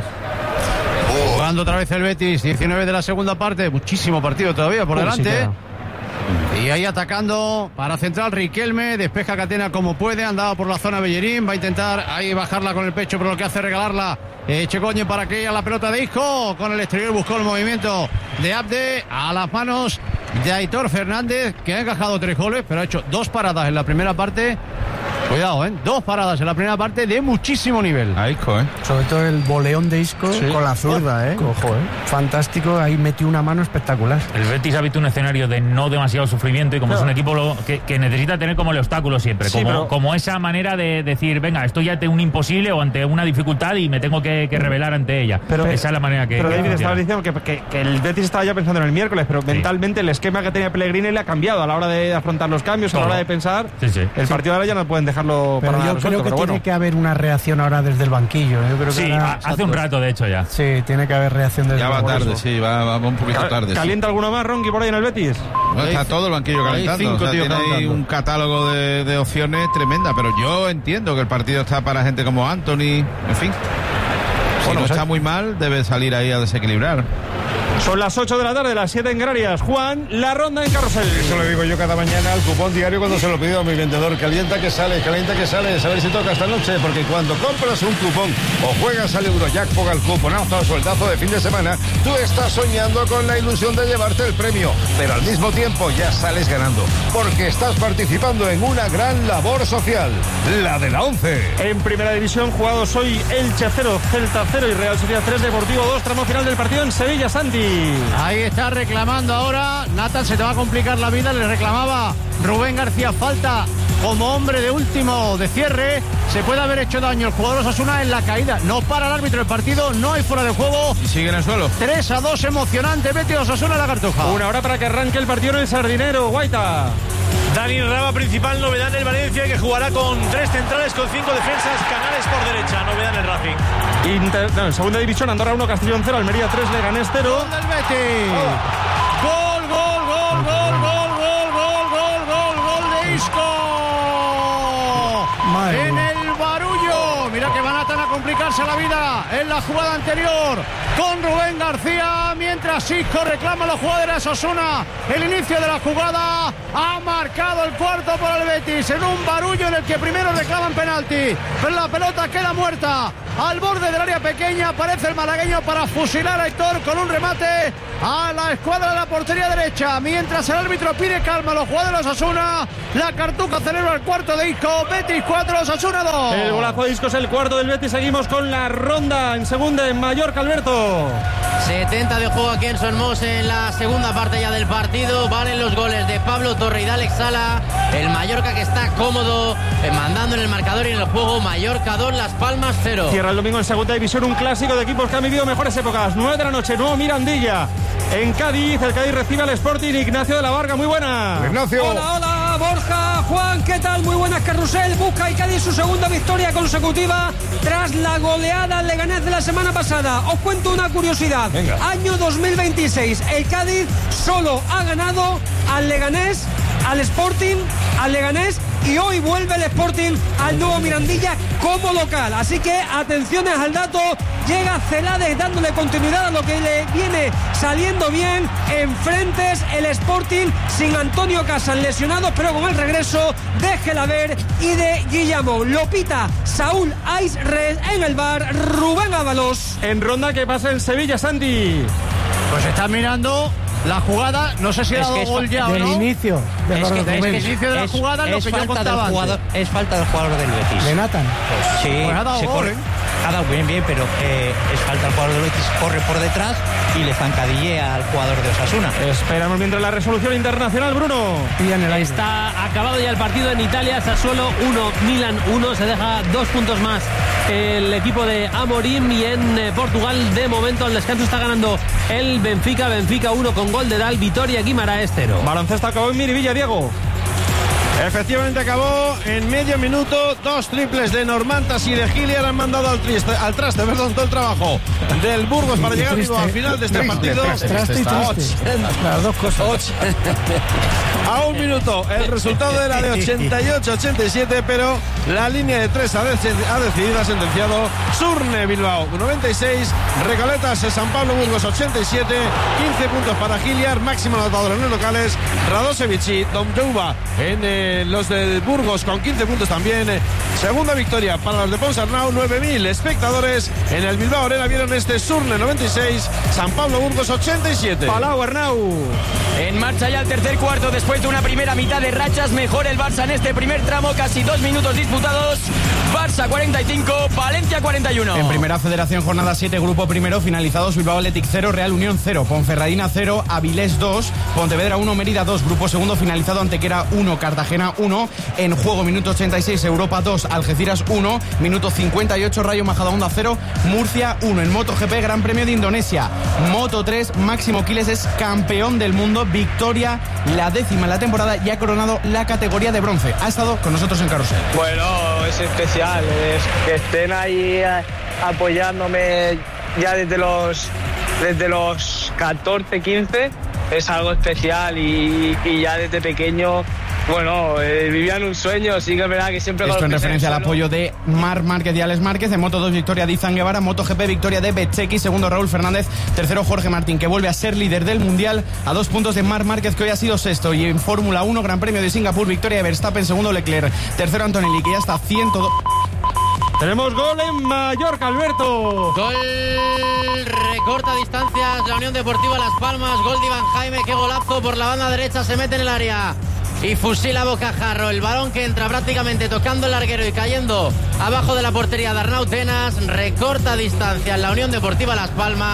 Jugando otra vez el Betis, diecinueve de la segunda parte, muchísimo partido todavía por Uy, delante. sí, claro. Y ahí atacando para central Riquelme, despeja Catena como puede, andaba por la zona Bellerín, va a intentar ahí bajarla con el pecho, pero lo que hace es regalarla eh, Checoñe para que a la pelota de Isco, con el exterior buscó el movimiento de Abde a las manos de Aitor Fernández, que ha encajado tres goles, pero ha hecho dos paradas en la primera parte. Cuidado, ¿eh? Dos paradas en la primera parte de muchísimo nivel. A Isco, ¿eh? Sobre todo el boleón de Isco. Con la zurda, ¿eh? Ojo, ¿eh? Fantástico, ahí metió una mano espectacular. El Betis ha visto un escenario de no demasiado sufrimiento y como es un equipo lo- que, que necesita tener como el obstáculo siempre, Sí, como, pero- como esa manera de decir, venga, estoy ante un imposible o ante una dificultad y me tengo que, que revelar ante ella. Pero- esa es la manera que... Pero que David funciona. estaba diciendo que, que- que el Betis estaba ya pensando en el miércoles, pero mentalmente el esquema que tenía Pellegrini le ha cambiado a la hora de afrontar los cambios, a la Todo. hora de pensar. Sí, sí. El partido ahora ya no pueden dejarlo Pero para yo resuelto, creo que pero tiene bueno. que haber una reacción ahora desde el banquillo. Yo creo que Sí, ahora- ha- hace un rato de hecho ya. Sí, tiene que haber reacción desde Ya el va banquillo. tarde, sí, va, va un poquito tarde. sí. ¿Calienta alguno más, Ronqui, por ahí en el Betis? No, está todo el banquillo Hay calentando. cinco O sea, tíos tiene ahí calentando. un catálogo de, de opciones tremenda, pero yo entiendo que el partido está para gente como Anthony, en fin. Si Bueno, no pues está hay- muy mal, debe salir ahí a desequilibrar. Son las ocho de la tarde, las siete en Canarias. Juan, la ronda en carrusel. Eso lo digo yo cada mañana al cupón diario cuando se lo pido a mi vendedor. Calienta que sale, calienta que sale. A ver si toca esta noche, porque cuando compras un cupón o juegas al Eurojackpot, al cuponazo, al sueldazo de fin de semana, tú estás soñando con la ilusión de llevarte el premio, pero al mismo tiempo ya sales ganando, porque estás participando en una gran labor social, la de la once. En primera división, jugados hoy Elche cero, Celta cero y Real Sociedad tres, Deportivo dos, tramo final del partido en Sevilla, Santi. Ahí está reclamando ahora. Nathan, se te va a complicar la vida. Le reclamaba Rubén García falta como hombre de último de cierre. Se puede haber hecho daño el jugador Osasuna en la caída. No para el árbitro del partido, no hay fuera de juego. Y sigue en el suelo. tres a dos, emocionante. Betis Osasuna, la Cartuja. Una hora para que arranque el partido en el Sardinero. Guaita. Dani Raba, principal novedad en el Valencia, que jugará con tres centrales, con cinco defensas. Canales por derecha, novedad en el Racing. Inter, no, en segunda división, Andorra uno, Castellón cero, Almería tres, Leganés cero. Gol del Betis. Oh. Gol, gol, gol, gol, gol, gol, gol, gol, gol, gol de Isco. Madre en el Barullo. Mira que van a tan a complicarse la vida en la jugada anterior con Rubén García, mientras Isco reclama a los jugadores de Osasuna. El inicio de la jugada ha marcado el cuarto por el Betis en un Barullo en el que primero reclaman penalti, pero la pelota queda muerta al borde del área pequeña. Aparece el malagueño para fusilar a Héctor con un remate a la escuadra de la portería derecha, mientras el árbitro pide calma a los jugadores de Osasuna. La Cartuja celebra el cuarto de Isco. Betis cuatro, Osasuna dos. El golazo de Isco es el cuarto del Betis. Seguimos con la ronda en segunda en Mallorca, Alberto. setenta de juego aquí en Son Mos en la segunda parte ya del partido. Valen los goles de Pablo Torre y de Alex Sala. El Mallorca que está cómodo eh, mandando en el marcador y en el juego. Mallorca dos, Las Palmas cero. Cierra el domingo en segunda división un clásico de equipos que han vivido mejores épocas. nueve de la noche, nuevo Mirandilla en Cádiz. El Cádiz recibe al Sporting. Ignacio de la Varga, muy buena. Ignacio. Hola, hola, Borja, Juan, ¿qué tal? Muy buenas, Carrusel. Busca y Cádiz su segunda victoria consecutiva tras la goleada al Leganés de la semana pasada. Os cuento una curiosidad. Venga. Año dos mil veintiséis, el Cádiz solo ha ganado al Leganés, al Sporting, al Leganés, y hoy vuelve el Sporting al nuevo Mirandilla como local. Así que atenciones al dato. Llega Celades dándole continuidad a lo que le viene saliendo bien. Enfrentes el Sporting sin Antonio Casas lesionado, pero con el regreso de Gelaber y de Guillamón. Lo pita Saúl Aisred en el bar. Rubén Ábalos. En ronda que pasa en Sevilla, Santi. Pues está mirando la jugada, no sé si ha dado es gol ya o del no. inicio de es los que, es que el documentos. inicio de la Es- jugada lo es que yo falta contaba del jugador, antes. es falta del jugador del Betis. De Nathan. Sí, Pues ha dado se gol, corre. ¿eh? Ha dado bien, bien, pero eh, es falta del jugador del Betis. Corre por detrás y le zancadillea al jugador de Osasuna. Esperamos mientras la resolución internacional, Bruno. Está acabado ya el partido en Italia. Sassuolo uno, Milan uno. Se deja dos puntos más el equipo de Amorim. Y en eh, Portugal, de momento, al descanso está ganando el Benfica. Benfica uno con gol de Dal. Vitoria Guimaraes cero. Baloncesto acabó en Miribilla, Diego. Efectivamente acabó en medio minuto. Dos triples de Normantas y de Giliar han mandado al, triste, al traste perdón, todo el trabajo del Burgos para llegar vivo al final de este Triste, partido. triste, triste y triste. Las dos cosas. A un minuto el resultado era de ochenta y ocho a ochenta y siete, pero la línea de tres ha, de- ha decidido, ha sentenciado Surne Bilbao noventa y seis, Recoletas San Pablo Burgos ochenta y siete, quince puntos para Giliar, máximo anotador en los locales, Radosevic y Domjouba en eh, los del Burgos con quince puntos también. Eh, segunda victoria para los de Ponsarnau, nueve mil espectadores en el Bilbao Arena vieron este Surne noventa y seis, San Pablo Burgos ochenta y siete. Palau, Arnau. En marcha ya el tercer cuarto después de una primera mitad de rachas. Mejor el Barça en este primer tramo, casi dos minutos disputados. Barça cuarenta y cinco, Valencia cuarenta y uno. En primera federación, jornada siete, grupo primero, finalizados Bilbao Athletic cero, Real Unión cero, Ponferradina cero, Avilés dos, Pontevedra uno, Mérida dos, grupo segundo finalizado, Antequera uno, Cartagena uno, en juego minuto ochenta y seis, Europa dos, Algeciras uno, minuto cincuenta y ocho, Rayo Majadahonda cero, Murcia uno. En MotoGP, Gran Premio de Indonesia, Moto tres, Máximo Quiles es campeón del mundo, victoria, la décima en la temporada y ha coronado la categoría de bronce. Ha estado con nosotros en Carrusel. Bueno, es especial, es que estén ahí eh, apoyándome ya desde los desde los catorce, quince, es algo especial y, y ya desde pequeño, bueno, eh, vivían un sueño, sí que es verdad que siempre... Esto con en los pies referencia el al suelo. apoyo de Marc Márquez y Alex Márquez. En Moto dos, victoria de Izan Guevara. MotoGP, victoria de Bechequi. Segundo, Raúl Fernández. Tercero, Jorge Martín, que vuelve a ser líder del Mundial a dos puntos de Marc Márquez, que hoy ha sido sexto. Y en Fórmula uno, Gran Premio de Singapur, victoria de Verstappen. Segundo, Leclerc. Tercero, Antonelli, que ya está a ciento dos. Tenemos gol en Mallorca, Alberto. Gol, recorta distancias, la Unión Deportiva Las Palmas, gol de Iván Jaime, qué golazo por la banda derecha, se mete en el área y fusila Bocajarro, el balón que entra prácticamente tocando el larguero y cayendo abajo de la portería de Arnau Tenas, recorta distancias la Unión Deportiva Las Palmas,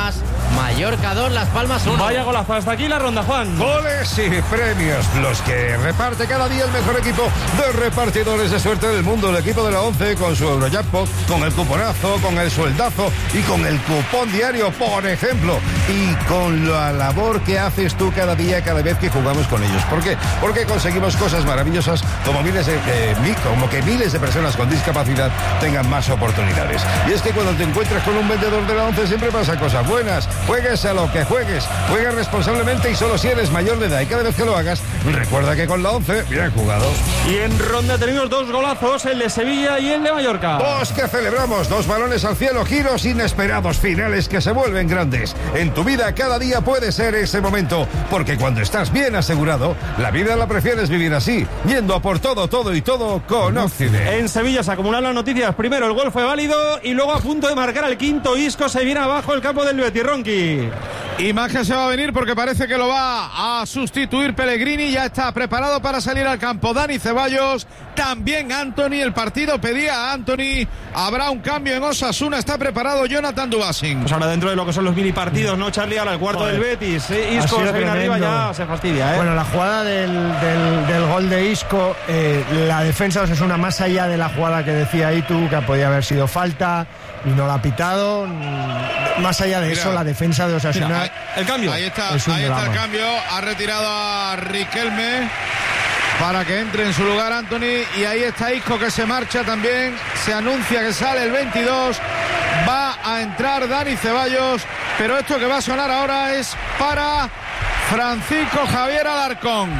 Mallorca dos, Las Palmas uno. Vaya golazo, hasta aquí la ronda, Juan. Goles y premios, los que reparte cada día el mejor equipo de repartidores de suerte del mundo, el equipo de la once, con su Eurojackpot, con el cuponazo, con el sueldazo y con el cupón diario, por ejemplo, y con la labor que haces tú cada día, cada vez que jugamos con ellos. ¿Por qué? Porque conseguimos cosas maravillosas como miles de, eh, como que miles de personas con discapacidad tengan más oportunidades. Y es que cuando te encuentras con un vendedor de la once siempre pasa cosas buenas. Juegues a lo que juegues, juegues responsablemente y solo si eres mayor de edad. Y cada vez que lo hagas, recuerda que con la once, bien jugado. Y en ronda tenemos dos golazos, el de Sevilla y el de Mallorca. Dos que celebramos, dos balones al cielo, giros inesperados, finales que se vuelven grandes. En tu vida cada día puede ser ese momento, porque cuando estás bien asegurado, la vida la prefieres vivir así, yendo a por todo, todo y todo con Occident. En Sevilla se acumulan las noticias. Primero el gol fue válido y luego a punto de marcar el quinto, Isco se viene abajo el campo del Betis, Ronqui. Y más que se va a venir porque parece que lo va a sustituir Pellegrini. Ya está preparado para salir al campo Dani Ceballos, también Anthony. El partido pedía a Anthony. Habrá un cambio en Osasuna. Está preparado Jonathan Dubasing. Pues ahora dentro de lo que son los mini partidos, ¿no, Charlie? Ahora el cuarto Joder. del Betis. ¿eh? Isco se viene arriba, ya se fastidia, ¿eh? Bueno, la jugada del, del, del gol de Isco, eh, la defensa de Osasuna, más allá de la jugada que decía Itu, que podía haber sido falta y no la ha pitado, más allá de Mira, eso, la defensa de Osasuna. Mira, ahí, el cambio. Ahí está, ahí está el cambio. Ha retirado a Riquelme para que entre en su lugar Anthony. Y ahí está Isco, que se marcha también. Se anuncia que sale el veintidós. Va a entrar Dani Ceballos. Pero esto que va a sonar ahora es para Francisco Javier Alarcón.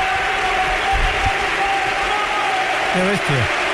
Qué bestia.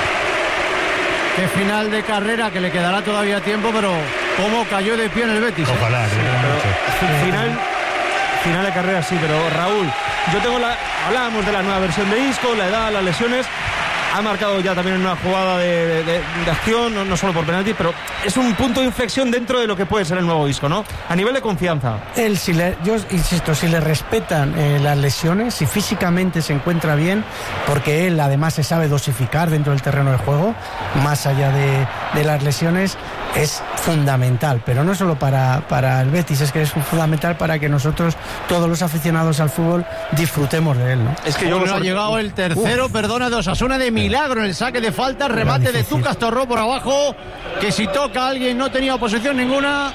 Qué final de carrera, que le quedará todavía tiempo, pero cómo cayó de pie en el Betis. Ojalá, ¿eh? Final, final de carrera sí, pero Raúl, yo tengo la... Hablábamos de la nueva versión de Isco, la edad, las lesiones. Ha marcado ya también una jugada de, de, de, de acción, no, no solo por penalti, pero es un punto de inflexión dentro de lo que puede ser el nuevo Isco, ¿no? A nivel de confianza. Él, si le, yo insisto, si le respetan eh, las lesiones, si físicamente se encuentra bien, porque él además se sabe dosificar dentro del terreno de juego, más allá de, de las lesiones, es fundamental. Pero no solo para, para el Betis, es que es fundamental para que nosotros, todos los aficionados al fútbol, disfrutemos de él, ¿no? Es que yo bueno, ha llegado el tercero, Uf. perdona, de Osasuna de milagro en el saque de falta, remate de Zucas Torró por abajo, que si toca a alguien no tenía oposición ninguna.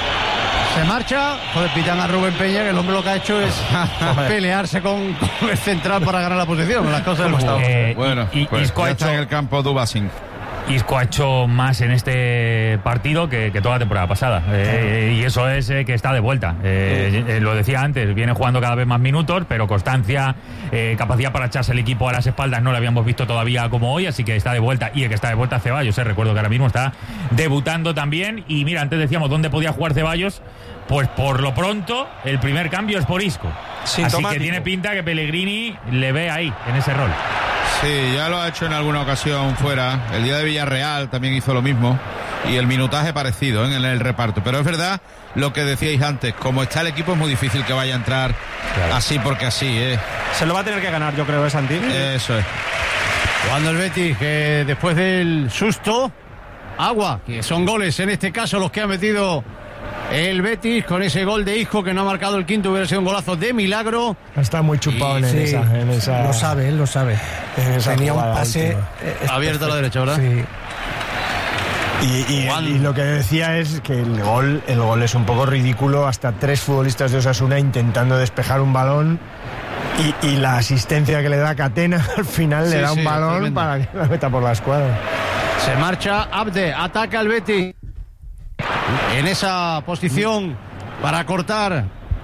Se marcha. Joder, pitan a Rubén Peña, que el hombre lo que ha hecho es pelearse con, con el central para ganar la posición. Las cosas del juego. Eh, bueno, y, pues Isco ya ha está hecho... en el campo Dubasing. Isco ha hecho más en este partido que, que toda la temporada pasada. Eh, y eso es eh, que está de vuelta. Eh, eh, lo decía antes, viene jugando cada vez más minutos, pero constancia, eh, capacidad para echarse el equipo a las espaldas no lo habíamos visto todavía como hoy, así que está de vuelta. Y el que está de vuelta Ceballos, eh, recuerdo que ahora mismo está debutando también. Y mira, antes decíamos dónde podía jugar Ceballos. Pues por lo pronto, el primer cambio es por Isco. Así que tiene pinta que Pellegrini le ve ahí, en ese rol. Sí, ya lo ha hecho en alguna ocasión fuera. El día de Villarreal también hizo lo mismo. Y el minutaje parecido ¿eh? en el reparto. Pero es verdad lo que decíais antes. Como está el equipo es muy difícil que vaya a entrar claro. así porque así. ¿eh? Se lo va a tener que ganar, yo creo, ¿eh, Santi? Eso es. Cuando el Betis, que después del susto, agua, que son goles en este caso los que ha metido el Betis, con ese gol de Isco que no ha marcado el quinto, hubiera sido un golazo de milagro. Está muy chupado y, en, sí, esa, en esa. Lo sabe, él lo sabe. Tenía un pase eh, abierto a la derecha, ¿verdad? Sí. Y, y, y lo que decía es que el gol, el gol es un poco ridículo. Hasta tres futbolistas de Osasuna intentando despejar un balón. Y, y la asistencia que le da Catena al final sí, le da un sí, balón totalmente. Para que la meta por la escuadra. Se marcha Abde, ataca el Betis. En esa posición para cortar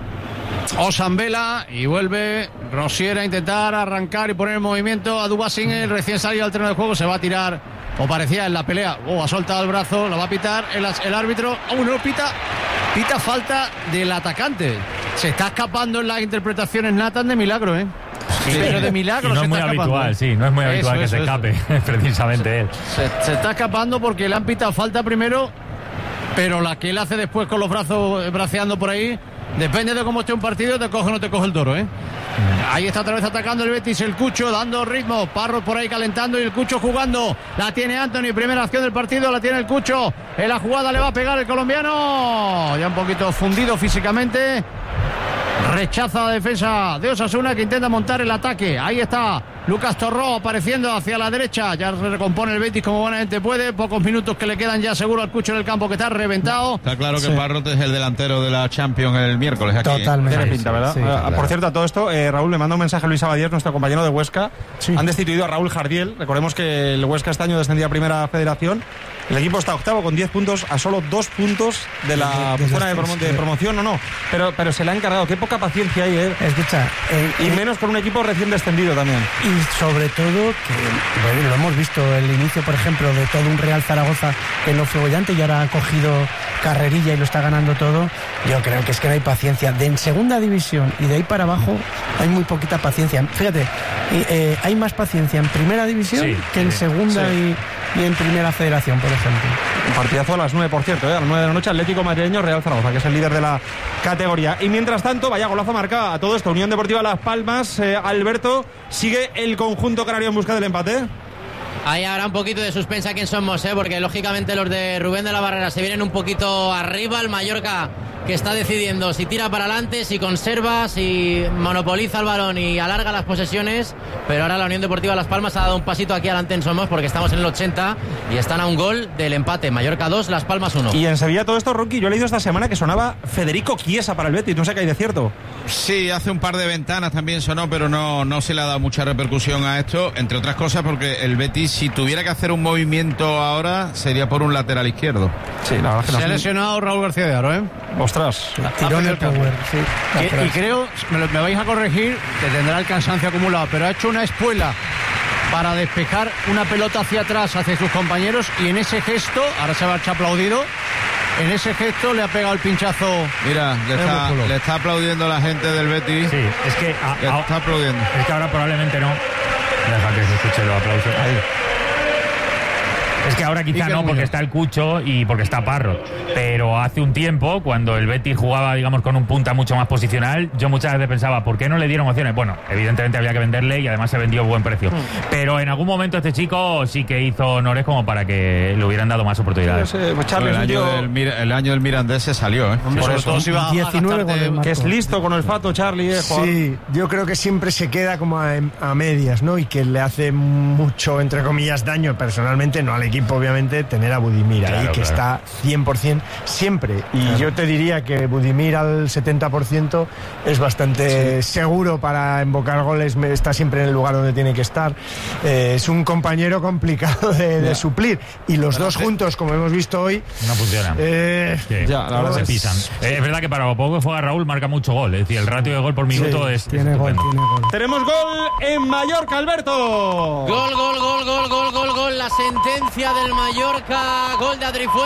Osambela y vuelve Rosier a intentar arrancar y poner en movimiento a Dubasing, el recién salido al terreno de juego. Se va a tirar, o parecía en la pelea. Oh, ha soltado el brazo, lo va a pitar el, el árbitro. Oh, no, pita, pita falta del atacante. Se está escapando en las interpretaciones Nathan de milagro, ¿eh? Sí, pero de milagro. Y no se es muy está habitual, escapando. sí, no es muy habitual eso, que eso, se escape, precisamente se, él. Se, se está escapando porque le han pitado falta primero, pero la que él hace después con los brazos braceando por ahí Depende de cómo esté un partido, te coge o no te coge el toro, ¿eh? Ahí está otra vez atacando el Betis, el Cucho dando ritmo, Parros por ahí calentando y el Cucho jugando. La tiene Anthony, primera acción del partido, la tiene el Cucho. En la jugada le va a pegar el colombiano, ya un poquito fundido físicamente. Rechaza la defensa de Osasuna, que intenta montar el ataque. Ahí está Lucas Torró apareciendo hacia la derecha. Ya se recompone el Betis como buenamente puede. Pocos minutos que le quedan ya seguro al Cucho en el campo, que está reventado. Está claro que Sí. Parrot es el delantero de la Champions el miércoles aquí. Totalmente. Tiene pinta, ¿verdad? Sí, Ah, claro. Por cierto, a todo esto, eh, Raúl, me manda un mensaje a Luis Abadier, nuestro compañero de Huesca. Han destituido a Raúl Jardiel. Recordemos que el Huesca este año descendía a Primera Federación. El equipo está octavo con diez puntos, a solo dos puntos de la De- de zona de, promo- de promoción, no, no. Pero, pero se le ha encargado. Qué poca paciencia hay, ¿eh? Escucha, eh, y eh, menos con un equipo recién descendido también. Y sobre todo, que bueno, lo hemos visto, el inicio, por ejemplo, de todo un Real Zaragoza que no fue bollante y ahora ha cogido carrerilla y lo está ganando todo. Yo creo que es que no hay paciencia. De en segunda división y de ahí para abajo hay muy poquita paciencia. Fíjate, y, eh, hay más paciencia en primera división Sí, que en sí, segunda sí. Y, y en primera federación, por ejemplo. Un partidazo a las nueve, por cierto, ¿eh? A las nueve de la noche, Atlético Madrileño, Real Zaragoza, que es el líder de la categoría. Y mientras tanto, vaya golazo marcado a todo esto. Unión Deportiva Las Palmas, eh, Alberto, sigue el conjunto canario en busca del empate. Ahí habrá un poquito de suspensa quién somos, ¿eh? Porque lógicamente los de Rubén de la Barrera se vienen un poquito arriba. El Mallorca, que está decidiendo si tira para adelante, si conserva, si monopoliza el balón y alarga las posesiones. Pero ahora la Unión Deportiva Las Palmas ha dado un pasito aquí adelante en Somos, porque estamos en el ochenta y están a un gol del empate. Mallorca dos, Las Palmas uno. Y en Sevilla todo esto, Rocky, yo he leído esta semana que sonaba Federico Chiesa para el Betis. No sé qué hay de cierto. Sí, hace un par de ventanas también sonó, pero no, no se le ha dado mucha repercusión a esto, entre otras cosas porque el Betis, si tuviera que hacer un movimiento ahora, sería por un lateral izquierdo. Sí, la verdad Se ha lesionado Raúl García de Aro, ¿eh? Ostras. Tiró en el power, sí. Que- Atrás. y creo, me, lo- me vais a corregir, que tendrá el cansancio acumulado, pero ha hecho una espuela para despejar una pelota hacia atrás hacia sus compañeros y en ese gesto, ahora se va a echar aplaudido, en ese gesto le ha pegado el pinchazo. Mira, le el está, músculo. le está aplaudiendo la gente del Betis. Sí, es que a- Le a- está aplaudiendo. es que ahora probablemente no. Deja que se escuche los aplausos. Ahí. Es que ahora quizá Iker no, porque Muñoz. está el Cucho y porque está Parro. Pero hace un tiempo, cuando el Betis jugaba, digamos, con un punta mucho más posicional, yo muchas veces pensaba, ¿por qué no le dieron opciones? Bueno, evidentemente había que venderle y además se vendió a buen precio. Pero en algún momento este chico sí que hizo honores como para que le hubieran dado más oportunidades. pues Charlie, el, es un año tío- del, Mira- el año del Mirandés se salió, ¿eh? Por sobre eso. todo si va a diecinueve gastarte- goles, Que es Marco. listo con olfato, Charlie, eh, jugador. Sí, yo creo que siempre se queda como a, a medias, ¿no? Y que le hace mucho, entre comillas, daño personalmente, no al equipo, obviamente, tener a Budimir ahí, Claro, que claro. está cien por ciento siempre. Y yo te diría que Budimir al setenta por ciento es bastante seguro para invocar goles, me- está siempre en el lugar donde tiene que estar. Eh, es un compañero complicado de, de suplir. Y los dos juntos, como hemos visto hoy, No funciona. eh, Sí, Ya, la verdad se es- pisan. Eh, es verdad que para lo poco que juega Raúl marca mucho gol. Es decir, el ratio de gol por minuto es, es Tiene gol, estupendo. tiene gol. Tenemos gol en Mallorca, Alberto. Gol, gol, gol, gol, gol, gol, gol. La sentencia del Mallorca. Gol de Adri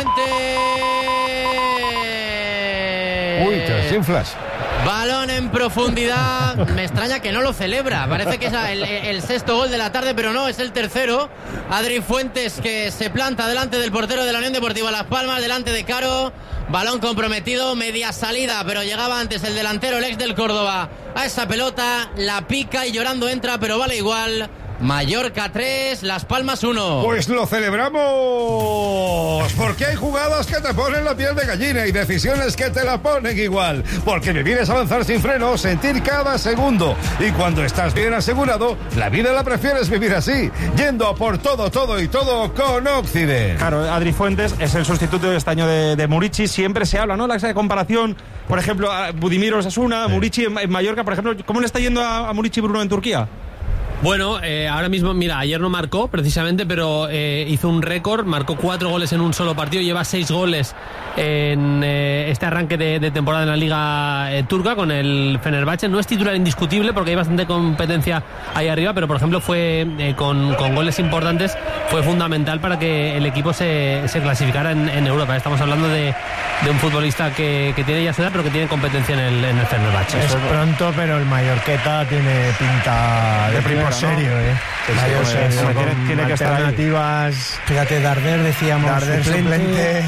Fuentes. Uy, te desinflas. Balón en profundidad. Me extraña que no lo celebra. Parece que es el, el sexto gol de la tarde, pero no, es el tercero. Adri Fuentes, que se planta delante del portero de la Unión Deportiva Las Palmas, delante de Caro. Balón comprometido, media salida, pero llegaba antes el delantero, el ex del Córdoba, a esa pelota. La pica y llorando entra, pero vale igual. Mallorca tres, Las Palmas uno. Pues lo celebramos, porque hay jugadas que te ponen la piel de gallina y decisiones que te la ponen igual, porque vivir es avanzar sin freno, sentir cada segundo, y cuando estás bien asegurado, la vida la prefieres vivir así, yendo a por todo, todo y todo con Occident. Claro, Adri Fuentes es el sustituto de este año de, de Murici. Siempre se habla, ¿no? La esa comparación, por ejemplo, a Budimir Osasuna, Murici en, en Mallorca, por ejemplo. ¿Cómo le está yendo a, a Murici Bruno en Turquía? Bueno, eh, ahora mismo, mira, ayer no marcó precisamente, pero eh, hizo un récord, marcó cuatro goles en un solo partido, lleva seis goles en eh, este arranque de, de temporada en la Liga eh, Turca con el Fenerbahce. No es titular indiscutible porque hay bastante competencia ahí arriba, pero por ejemplo fue eh, con, con goles importantes, fue fundamental para que el equipo se, se clasificara en, en Europa. Estamos hablando de, de un futbolista que, que tiene ya su edad, pero que tiene competencia en el, en el Fenerbahce. es pronto, pero el Mallorqueta tiene pinta de, De primera, tipo ¿no? serio, ¿eh? Sí, sí, Mayor hombre, serio, hombre, con tiene- tiene que estar ahí. alternativas. Fíjate, Darder, decíamos, Darder suplente. suplente.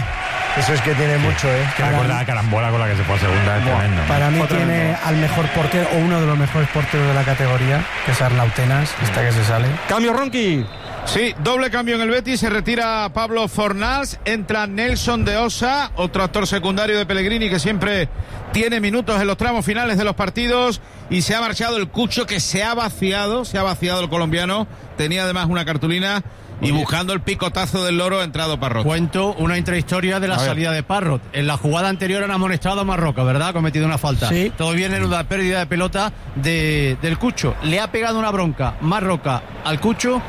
Eso es que tiene mucho, ¿eh? Que recuerda la carambola con la que se fue a segunda. Es tremendo. Para mí Fue tiene tremendo. al mejor portero o uno de los mejores porteros de la categoría, que es Arnautenas, esta que se sale. Cambio, Ronqui. Sí, doble cambio en el Betis, se retira Pablo Fornals, entra Nelson de Osa, otro actor secundario de Pellegrini que siempre tiene minutos en los tramos finales de los partidos, y se ha marchado el Cucho, que se ha vaciado, se ha vaciado el colombiano, tenía además una cartulina. Y buscando el picotazo del loro ha entrado Parrot. Cuento una intrahistoria de la salida de Parrot. En la jugada anterior han amonestado a Marroca, ¿verdad? Ha cometido una falta. Sí. Todo viene en una pérdida de pelota de, del Cucho. Le ha pegado una bronca Marroca al Cucho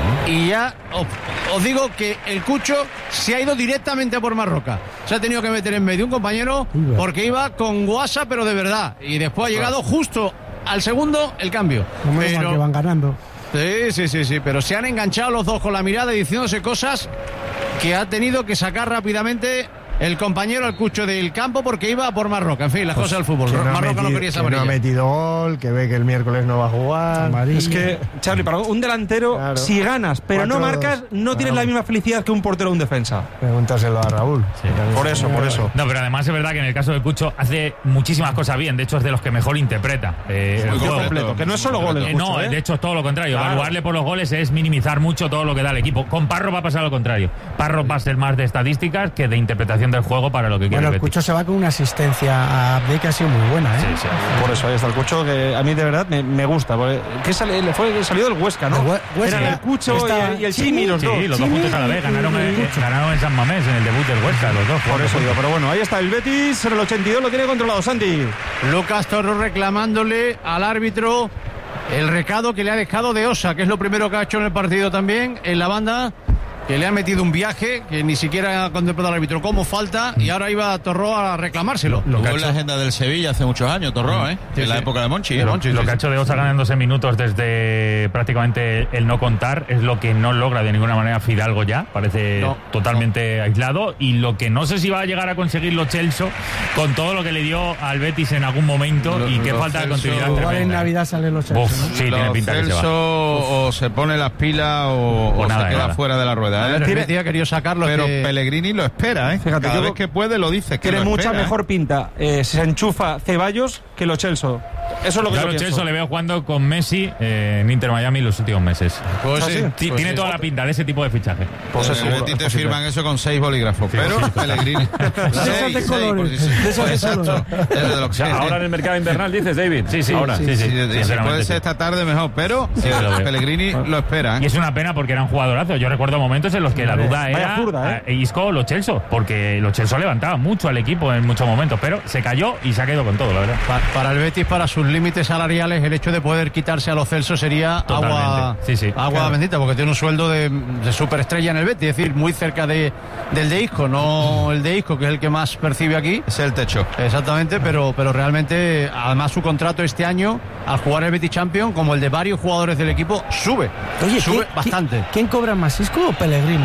y ya os, os digo que el Cucho se ha ido directamente a por Marroca. Se ha tenido que meter en medio un compañero porque iba con guasa, pero de verdad. Y después ha llegado justo al segundo el cambio. Como es Pero- que van ganando. Sí, sí, sí, sí, pero se han enganchado los dos con la mirada y diciéndose cosas que ha tenido que sacar rápidamente el compañero al Cucho del campo porque iba a por Marroca. En fin, las Pues cosas del fútbol. que no ha Marroca no metido- quería esa que no ha amarilla. metido gol, que ve que el miércoles no va a jugar. Es que, Charlie, para un delantero, Claro. si ganas, pero no Cuatro, marcas, dos. no tienes Claro. la misma felicidad que un portero o un defensa. Pregúntaselo a Raúl. Por eso, por eso. No, pero además es verdad que en el caso de Cucho hace muchísimas cosas bien. De hecho, es de los que mejor interpreta eh, el Muy juego. completo, que no es solo gol el Eh, Cucho, no, ¿eh? de hecho es todo lo contrario. Claro. Evaluarle por los goles es minimizar mucho todo lo que da el equipo. Con Parro va a pasar lo contrario. Parro va a ser más de estadísticas que de interpretación del juego para lo que quiere Bueno, el el Betis. Cucho se va con una asistencia a Abde que ha sido muy buena, ¿eh? Sí, sí. Por eso ahí está el Cucho, que a mí de verdad me, me gusta. Porque, ¿qué sale? Le fue salió del Huesca, ¿no? Del Hue- Huesca. Era el Cucho Está- y, y el Chimi, Chimi, los Sí, dos. los dos juntos a la vez. Ganaron, y- eh, ganaron en San Mamés, en el debut del Huesca, los dos. Por eso digo, pero bueno, ahí está el Betis, en el ochenta y dos lo tiene controlado, Santi. Lucas Torro reclamándole al árbitro el recado que le ha dejado de Osa, que es lo primero que ha hecho en el partido también, en la banda, que le ha metido un viaje que ni siquiera ha contemplado el árbitro como falta, y ahora iba Torró a reclamárselo. Lo Jugó en la agenda del Sevilla hace muchos años, Torró, ¿eh? Sí, en la sí. época de Monchi. De ¿eh? Monchi. Lo que ha hecho de Osa ganándose minutos desde prácticamente el no contar es lo que no logra de ninguna manera Fidalgo ya. Parece No, totalmente aislado. Y lo que no sé si va a llegar a conseguir Lo Celso con todo lo que le dio al Betis en algún momento Lo- y qué Lo falta de Celso- continuidad Igual en tremenda. Navidad salen los Uf, Celso, ¿no? sí, tiene Lo pinta que se Celso va. o se pone las pilas o, O o nada, se queda nada. fuera de la rueda. A ¿eh? ver, el Tiene- Betis ha querido sacarlo. pero que- Pellegrini lo espera, ¿eh? Fíjate, Cada yo vez creo- que puede lo dice. Que Tiene lo mucha espera, ¿eh? mejor pinta eh, si se enchufa Ceballos que Lo Celso. Eso es lo que Claro, yo Celso pienso. le veo jugando con Messi eh, en Inter Miami los últimos meses. Pues ¿Ah, sí, sí? Ti- pues tiene sí. toda la pinta de ese tipo de fichaje. Pues En eso, el seguro, Betis es te posible. firman eso con seis bolígrafos, pero Pellegrini. esos de colores, sí, de esos de exacto. colores. Es de lo que O sea, ahora en el mercado invernal dices, David. Sí, sí, Ahora. sí, sí. Sí, sí, si sinceramente, puede sí. ser esta tarde mejor, pero eh, lo veo. Pellegrini lo espera. ¿eh? Y es una pena porque era un jugadorazo. Yo recuerdo momentos en los que la duda Vaya era zurda, ¿eh? eh, Isco o Lo Celso, porque Lo Celso levantaba mucho al equipo en muchos momentos, pero se cayó y se ha quedado con todo, la verdad. Pa- Para el Betis, para sus límites salariales, el hecho de poder quitarse a los Celso sería Totalmente. agua, Sí, sí. agua Claro. bendita, porque tiene un sueldo de, de superestrella en el Betis, es decir, muy cerca de, del de Isco, no el de Isco, que es el que más percibe aquí. Es el techo. Exactamente, pero, pero realmente, además su contrato este año, al jugar el Betis Champions, como el de varios jugadores del equipo, sube. Oye, sube ¿quién- bastante. ¿quién, quién cobra más, Isco o Pellegrini?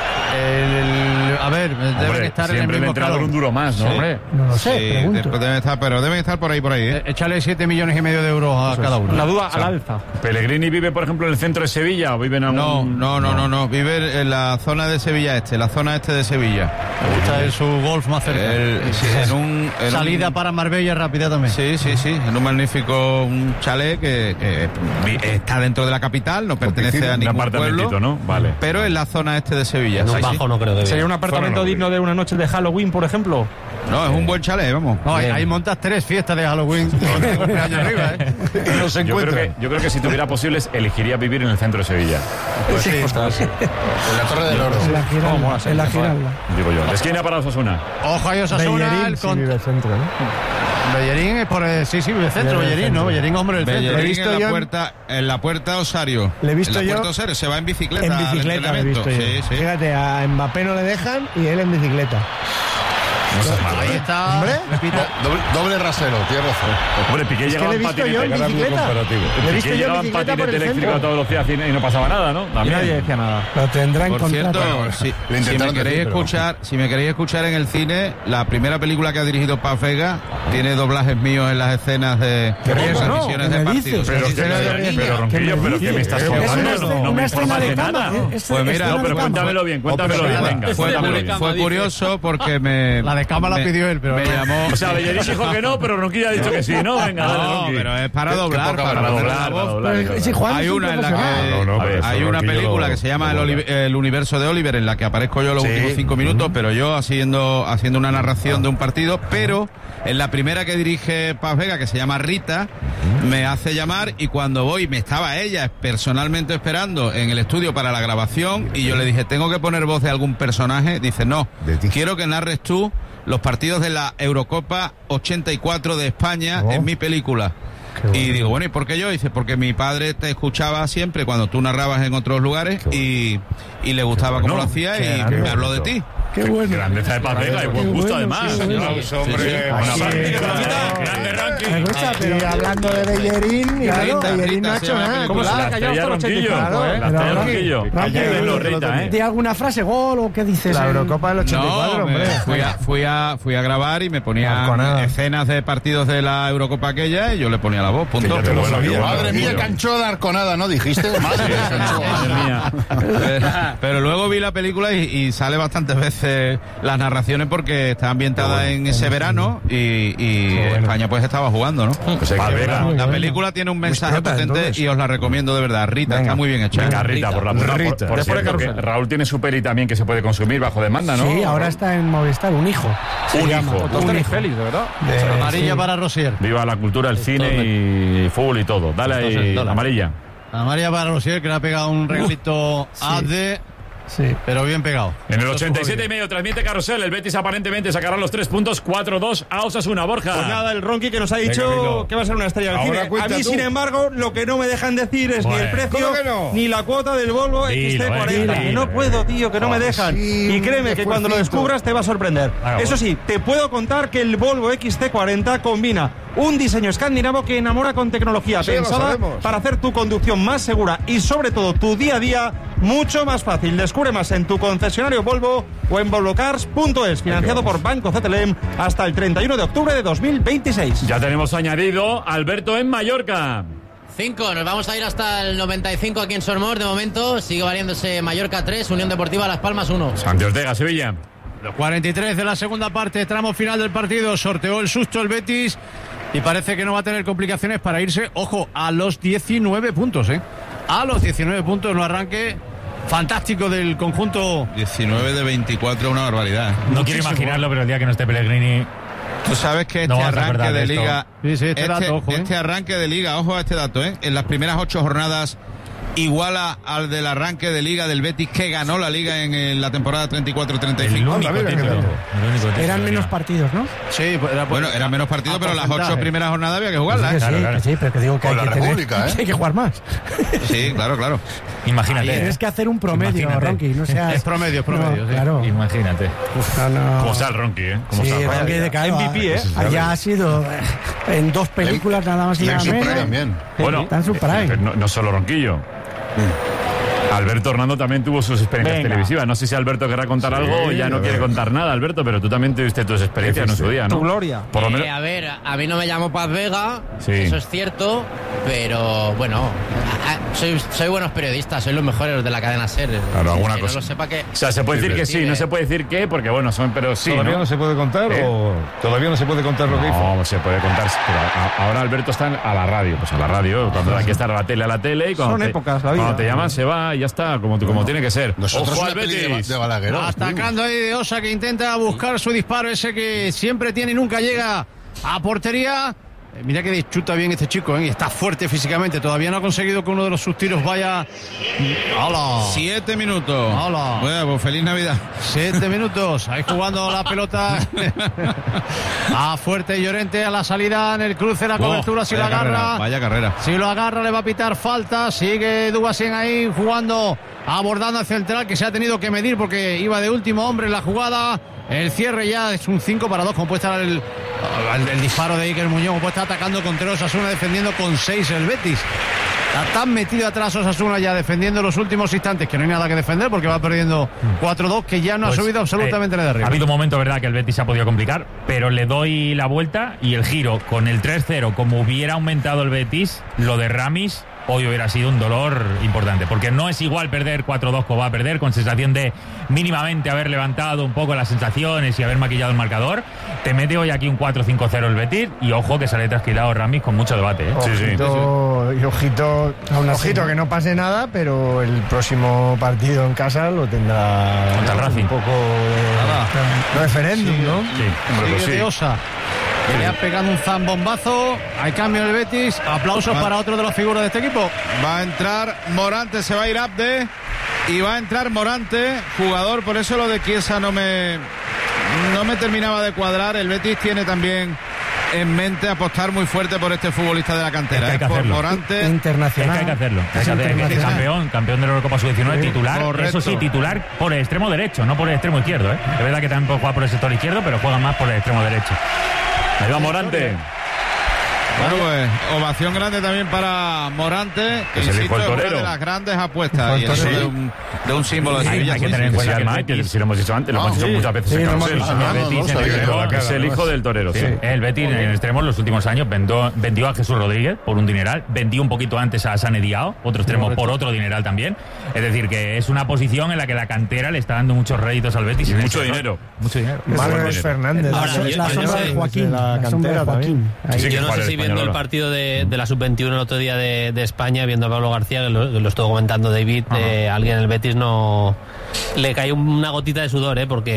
El- el- a ver, deben Hombre, estar en el siempre el mismo entrenador escalón. un duro más, ¿no? Sí. Hombre. No lo sé, Sí, pregunto. después deben estar, pero deben estar por ahí, por ahí. ¿eh? Eh, Échale siete millones y medio de euros a cada uno. La duda al alza. ¿Pellegrini vive, por ejemplo, en el centro de Sevilla o vive en algún...? No, no, no, no, no. Vive en la zona de Sevilla Este, la zona este de Sevilla. Me gusta el- su golf más cerca. El- sí, en un, en Salida un- para Marbella rápida también. Sí, sí, sí. En un magnífico un chalet que eh, vi- está dentro de la capital, no pertenece a Un ningún pueblo, apartamentito, ¿no? Vale. pero en la zona este de Sevilla. En un Sí, sí. bajo no creo que ¿Sería viva. un apartamento Fuera no, digno de una noche de Halloween, por ejemplo? No, es un buen chalet, vamos. No, ahí, ahí montas tres fiestas de Halloween con el cumpleaños arriba, ¿eh? No se Yo creo, encuentra. que, yo creo que si tuviera posibles, elegiría vivir en el centro de Sevilla. Pues sí, En la Torre del Oro. En la Giralda. En la Giralda. Digo yo. ¿De esquina para Osasuna? Ojo ahí Osasuna. Bellerín el sí con- vive centro, ¿no? Bellerín es por el, sí, sí, vive centro, Vive Bellerín, ¿no? centro. Bellerín, hombre del centro. Bellerín He visto en la yo en- puerta, en la puerta Osario. Le he visto en la yo puerta Osario, se va en bicicleta. En al bicicleta lo he entrenamiento. visto yo. Sí, sí. Fíjate, a Mbappé no le dejan y él en bicicleta. Ahí está. Hombre, doble, doble rasero, tienes razón. Hombre, Piqué Es que llegaba le he en visto patinete. yo en bicicleta. Le he Piqué visto yo en llegaba en bicicleta por patinete el eléctrico a centro. toda velocidad y no pasaba nada, ¿no? Y También. nadie decía nada. Lo tendrá en Por cierto, contrato. si, Le si me intentaron queréis decir, pero- escuchar, si me queréis escuchar en el cine, la primera película que ha dirigido Paz Vega tiene doblajes míos en las escenas de ¿Qué riesgo, no? transmisiones ¿Qué de me partidos. dices? Pero, Sí, que- sí, sí, pero, sí. pero, Ronquillo, ¿Qué me pero ¿qué me dices? estás Es una contando? escena- No, no una me escena informas de de cama, nada. ¿eh? Es- Pues es mira, escena No, de pero cama. cuéntamelo bien, cuéntamelo bien, venga. Fue, Cuéntamelo curi- bien. fue curioso porque me. La de cama la me- pidió él, pero me no. llamó. O sea, Bellerín dijo que no, pero Ronquillo ha dicho que sí, ¿no? Venga, dale, No, Ronqui. pero es para doblar, poca para Para doblar doblar, la para voz. doblar. Pero, es sí, verdad. Juan Hay es un una en la profesional. que No, no, pero hay eso una Ronquillo película lo- que se llama lo el, Oli- el universo de Oliver, en la que aparezco yo los Sí. últimos cinco minutos, pero yo haciendo haciendo una narración de un partido, pero en la primera que dirige Paz Vega, que se llama Rita, me hace llamar y cuando voy me estaba ella personalmente esperando en el estudio para la grabación y yo le dije, ¿tengo que poner voz de algún personaje? Dice, no, quiero que narres tú los partidos de la Eurocopa ochenta y cuatro de España Oh. en mi película. Y digo, bueno, ¿y por qué yo? Dice, porque mi padre te escuchaba siempre cuando tú narrabas en otros lugares y, y le gustaba cómo lo hacía y Qué me habló bonito. de ti. Qué bueno. Grandeza de Paz Vega y buen gusto, además. Un aplauso, hombre. Buena Sí. parte. Sí. Grande ranking. Me gusta, Aquí pero hablando de Bellerín, y Claro. Bellerín no ha Rita, hecho se llama nada. ¿Cómo se La la ha callado estrella hasta el Ronquillo. ochenta y cinco, La ¿eh? estrella Pero, Ronquillo. Ronqui, Cállalo, Ronqui, Rita, ¿eh? ¿di alguna frase, gol o qué dices? La en- Eurocopa del ochenta y cuatro, No, me- hombre. fui, a, fui, a, fui a grabar y me ponía Arconada. escenas de partidos de la Eurocopa aquella y yo le ponía la voz, punto. Que ya te lo sabía. Madre mía, cancho de Arconada, ¿no dijiste? Madre mía, cancho. Madre mía. Pero, pero luego vi la película y, y sale bastantes veces las narraciones porque está ambientada en ese verano y, y España pues estaba jugando, ¿no? Pues hay que La- verla. la película tiene un mensaje prota, potente entonces. y os la recomiendo de verdad. Rita, está muy bien hecha. Venga, Rita, por la por, Rita. por Después de cierto, que Carrusel. Raúl tiene su peli también que se puede consumir bajo demanda, ¿no? Sí, ahora está en Movistar, un hijo. se Un llama. hijo. Dos Un tenéis hijo. pelis, de verdad. De- Amarilla sí. para Rosier. Viva la cultura, el cine y fútbol y todo. Dale ahí, Entonces, dólar. amarilla. Amarilla para Rosier, que le ha pegado un regalito a de, Sí. pero bien pegado. En el ochenta y siete y medio transmite Carrusel. El Betis aparentemente sacará los tres puntos. cuatro dos a Osasuna. Borja. Pues nada, el Ronqui que nos ha Venga, dicho Rico. que va a ser una estrella del Ahora cine. A cuenta mí, tú. sin embargo, lo que no me dejan decir es ni el Bueno. precio ¿Cómo que no? ni la cuota del Volvo Dilo, X T cuarenta. eh, Que no dilo, puedo, tío, que no me Joder, dejan. sí, Y créeme un que cuando lo esfuercito. descubras te va a sorprender. Venga, Eso pues. sí, te puedo contar que el Volvo X T cuarenta combina un diseño escandinavo que enamora con tecnología Sí, lo pensada sabemos. para hacer tu conducción más segura y sobre todo tu día a día mucho más fácil. Descubre más en tu concesionario Volvo o en volvocars punto es, financiado por Banco C T L M hasta el treinta y uno de octubre de dos mil veintiséis. Ya tenemos añadido Alberto en Mallorca. cinco, nos vamos a ir hasta el noventa y cinco aquí en Sormos. De momento sigue valiéndose Mallorca tres, Unión Deportiva Las Palmas uno. Santi Ortega, Sevilla. Los cuarenta y tres de la segunda parte, tramo final del partido. Sorteó el susto el Betis y parece que no va a tener complicaciones para irse, ojo, a los diecinueve puntos, ¿eh? A los diecinueve puntos, no arranque fantástico del conjunto. diecinueve de veinticuatro, una barbaridad. No quiero imaginarlo, pero el día que no esté Pellegrini. Tú sabes que este No vas a arranque acordar de de esto. liga, Sí, sí, este este, dato, ojo, ¿eh? este arranque de liga, ojo a este dato, ¿eh? En las primeras ocho jornadas iguala al del arranque de liga del Betis que ganó la liga en, el- la temporada treinta y cuatro treinta y El cinco. único mira qué título. dato. El único título Eran que menos tenía. partidos, ¿no? Sí, pues era Bueno, eran menos partidos, a pero las porcentaje. ocho primeras jornadas había que jugarlas. Que ¿eh? sí, Claro, claro. que sí, pero que digo que Con hay la que, tener, República, ¿eh? hay que jugar más. Sí, claro, claro. Imagínate. Tienes ¿eh? que hacer un promedio, Imagínate. Ronqui, no seas... Es promedio, es promedio, No, sí. claro. Imagínate. No, no. ¿Cómo está el Ronqui, eh? ¿Cómo Sí, está el Ronqui? Ronqui de claro, M V P, ¿eh? allá ha sido eh, en dos películas nada más y Y nada en su menos. prime también. Bueno, Está en su prime. eh, no, no solo Ronquillo. Alberto Hernando también tuvo sus experiencias Venga. televisivas. No sé si Alberto querrá contar Sí, algo o ya no a quiere ver. contar nada, Alberto, pero tú también tuviste tus experiencias en su día, ¿no? Tu gloria. Por lo menos. Eh, a ver, a mí no me llamó Paz Vega, Sí. eso es cierto, pero bueno, a- a- soy, soy buenos periodistas, soy los mejores de la cadena SER. Claro, alguna que cosa. No lo sepa que... O sea, se puede decir que sí, no se puede decir que, porque bueno, son, pero sí. ¿Todavía ¿no? no se puede contar ¿Eh? o todavía no se puede contar lo que hizo? No, se puede contar. Pero a- ahora Alberto está en- a la radio. Pues a la radio. Cuando hay que estar a la tele, a la tele. Y cuando Son te, épocas, la vida. Cuando te llaman, se va y ya está, como, como tiene que ser. Nosotros Ojo una al peli de, Betis. de Balaguer. Atacando ahí de Osa, que intenta buscar su disparo, ese que siempre tiene y nunca llega a portería. Eh, mira que dischuta bien este chico, ¿eh? Y está fuerte físicamente. Todavía no ha conseguido que uno de los sus tiros vaya. ¡Hola! Siete minutos. Hola. Bueno, pues feliz Navidad. Siete minutos. Ahí jugando la pelota a Fuerte y Llorente a la salida en el cruce, la cobertura. Oh, Si lo vaya agarra. carrera, vaya carrera. Si lo agarra, le va a pitar falta. Sigue Dubasien ahí jugando abordando al central, que se ha tenido que medir porque iba de último hombre en la jugada. El cierre ya es un cinco para dos, como puede estar el, el, el disparo de Iker Muñoz, como puede estar atacando contra Osasuna, defendiendo con seis el Betis. Está tan metido atrás Osasuna ya defendiendo los últimos instantes que no hay nada que defender porque va perdiendo cuatro dos, que ya no Pues, ha subido absolutamente eh, nada de arriba. Ha habido un momento, verdad, que el Betis se ha podido complicar, pero le doy la vuelta y el giro con el tres cero, como hubiera aumentado el Betis, lo de Ramis hoy hubiera sido un dolor importante, porque no es igual perder cuatro dos como va a perder, con sensación de mínimamente haber levantado un poco las sensaciones y haber maquillado el marcador. Te mete hoy aquí un cuatro cinco cero el Betis y ojo que sale trasquilado Ramis con mucho debate, ¿eh? Ojito, y ojito, ojito que no pase nada, pero el próximo partido en casa lo tendrá contra el Racing. Un poco de referéndum, Sí, ¿no? Sí, sigue de Osa. Que le ha pegado un zambombazo. Hay cambio en el Betis. Aplausos Va. para otro de las figuras de este equipo. Va a entrar Morante, se va a ir Abde y va a entrar Morante, jugador, por eso lo de Chiesa no me no me terminaba de cuadrar. El Betis tiene también en mente apostar muy fuerte por este futbolista de la cantera, Es que hay que ¿eh? Por hacerlo. Morante. Internacional. Es que hay que hacerlo. Hay Es que hacer- que es internacional. campeón, campeón de la Eurocopa sub diecinueve, Sí, titular. correcto. Eso sí, titular por el extremo derecho, no por el extremo izquierdo, ¿eh? Es verdad que también puede jugar por el sector izquierdo, pero juega más por el extremo derecho. Ahí va Morante. Bueno, pues ovación grande también para Morante, que Que se le insisto, dijo el es una torero. de las grandes apuestas y Fue el eso torero. de un, de un símbolo de Hay- Sevilla. hay que sí, tener en sí, cuenta Sí, que el además, que Betis- si lo hemos dicho antes, lo hemos dicho muchas veces Sí, en lo hemos Carrusel. dicho. El Betis no en sabía el que era extremo- Es el hijo del torero, sí. El Betis en el extremo en los últimos años vendió, vendió a Jesús Rodríguez por un dineral, vendió un poquito antes a Sane Diao, otro extremo por otro dineral también. Es decir, que es una posición en la que la cantera le está dando muchos réditos al Betis. Y en mucho este dinero. rol. Mucho dinero. Marcos Fernández. Ahora, la, yo- la yo sombra no de sé- Joaquín. La, la sombra de cantera Joaquín. también. Sí, que Yo no juega sé el si viendo español el ahora. partido de, de la sub veintiuno el otro día de, de España, viendo a Pablo García, que lo, que lo estuvo comentando David, eh, alguien en el Betis no le cayó una gotita de sudor, ¿eh? Porque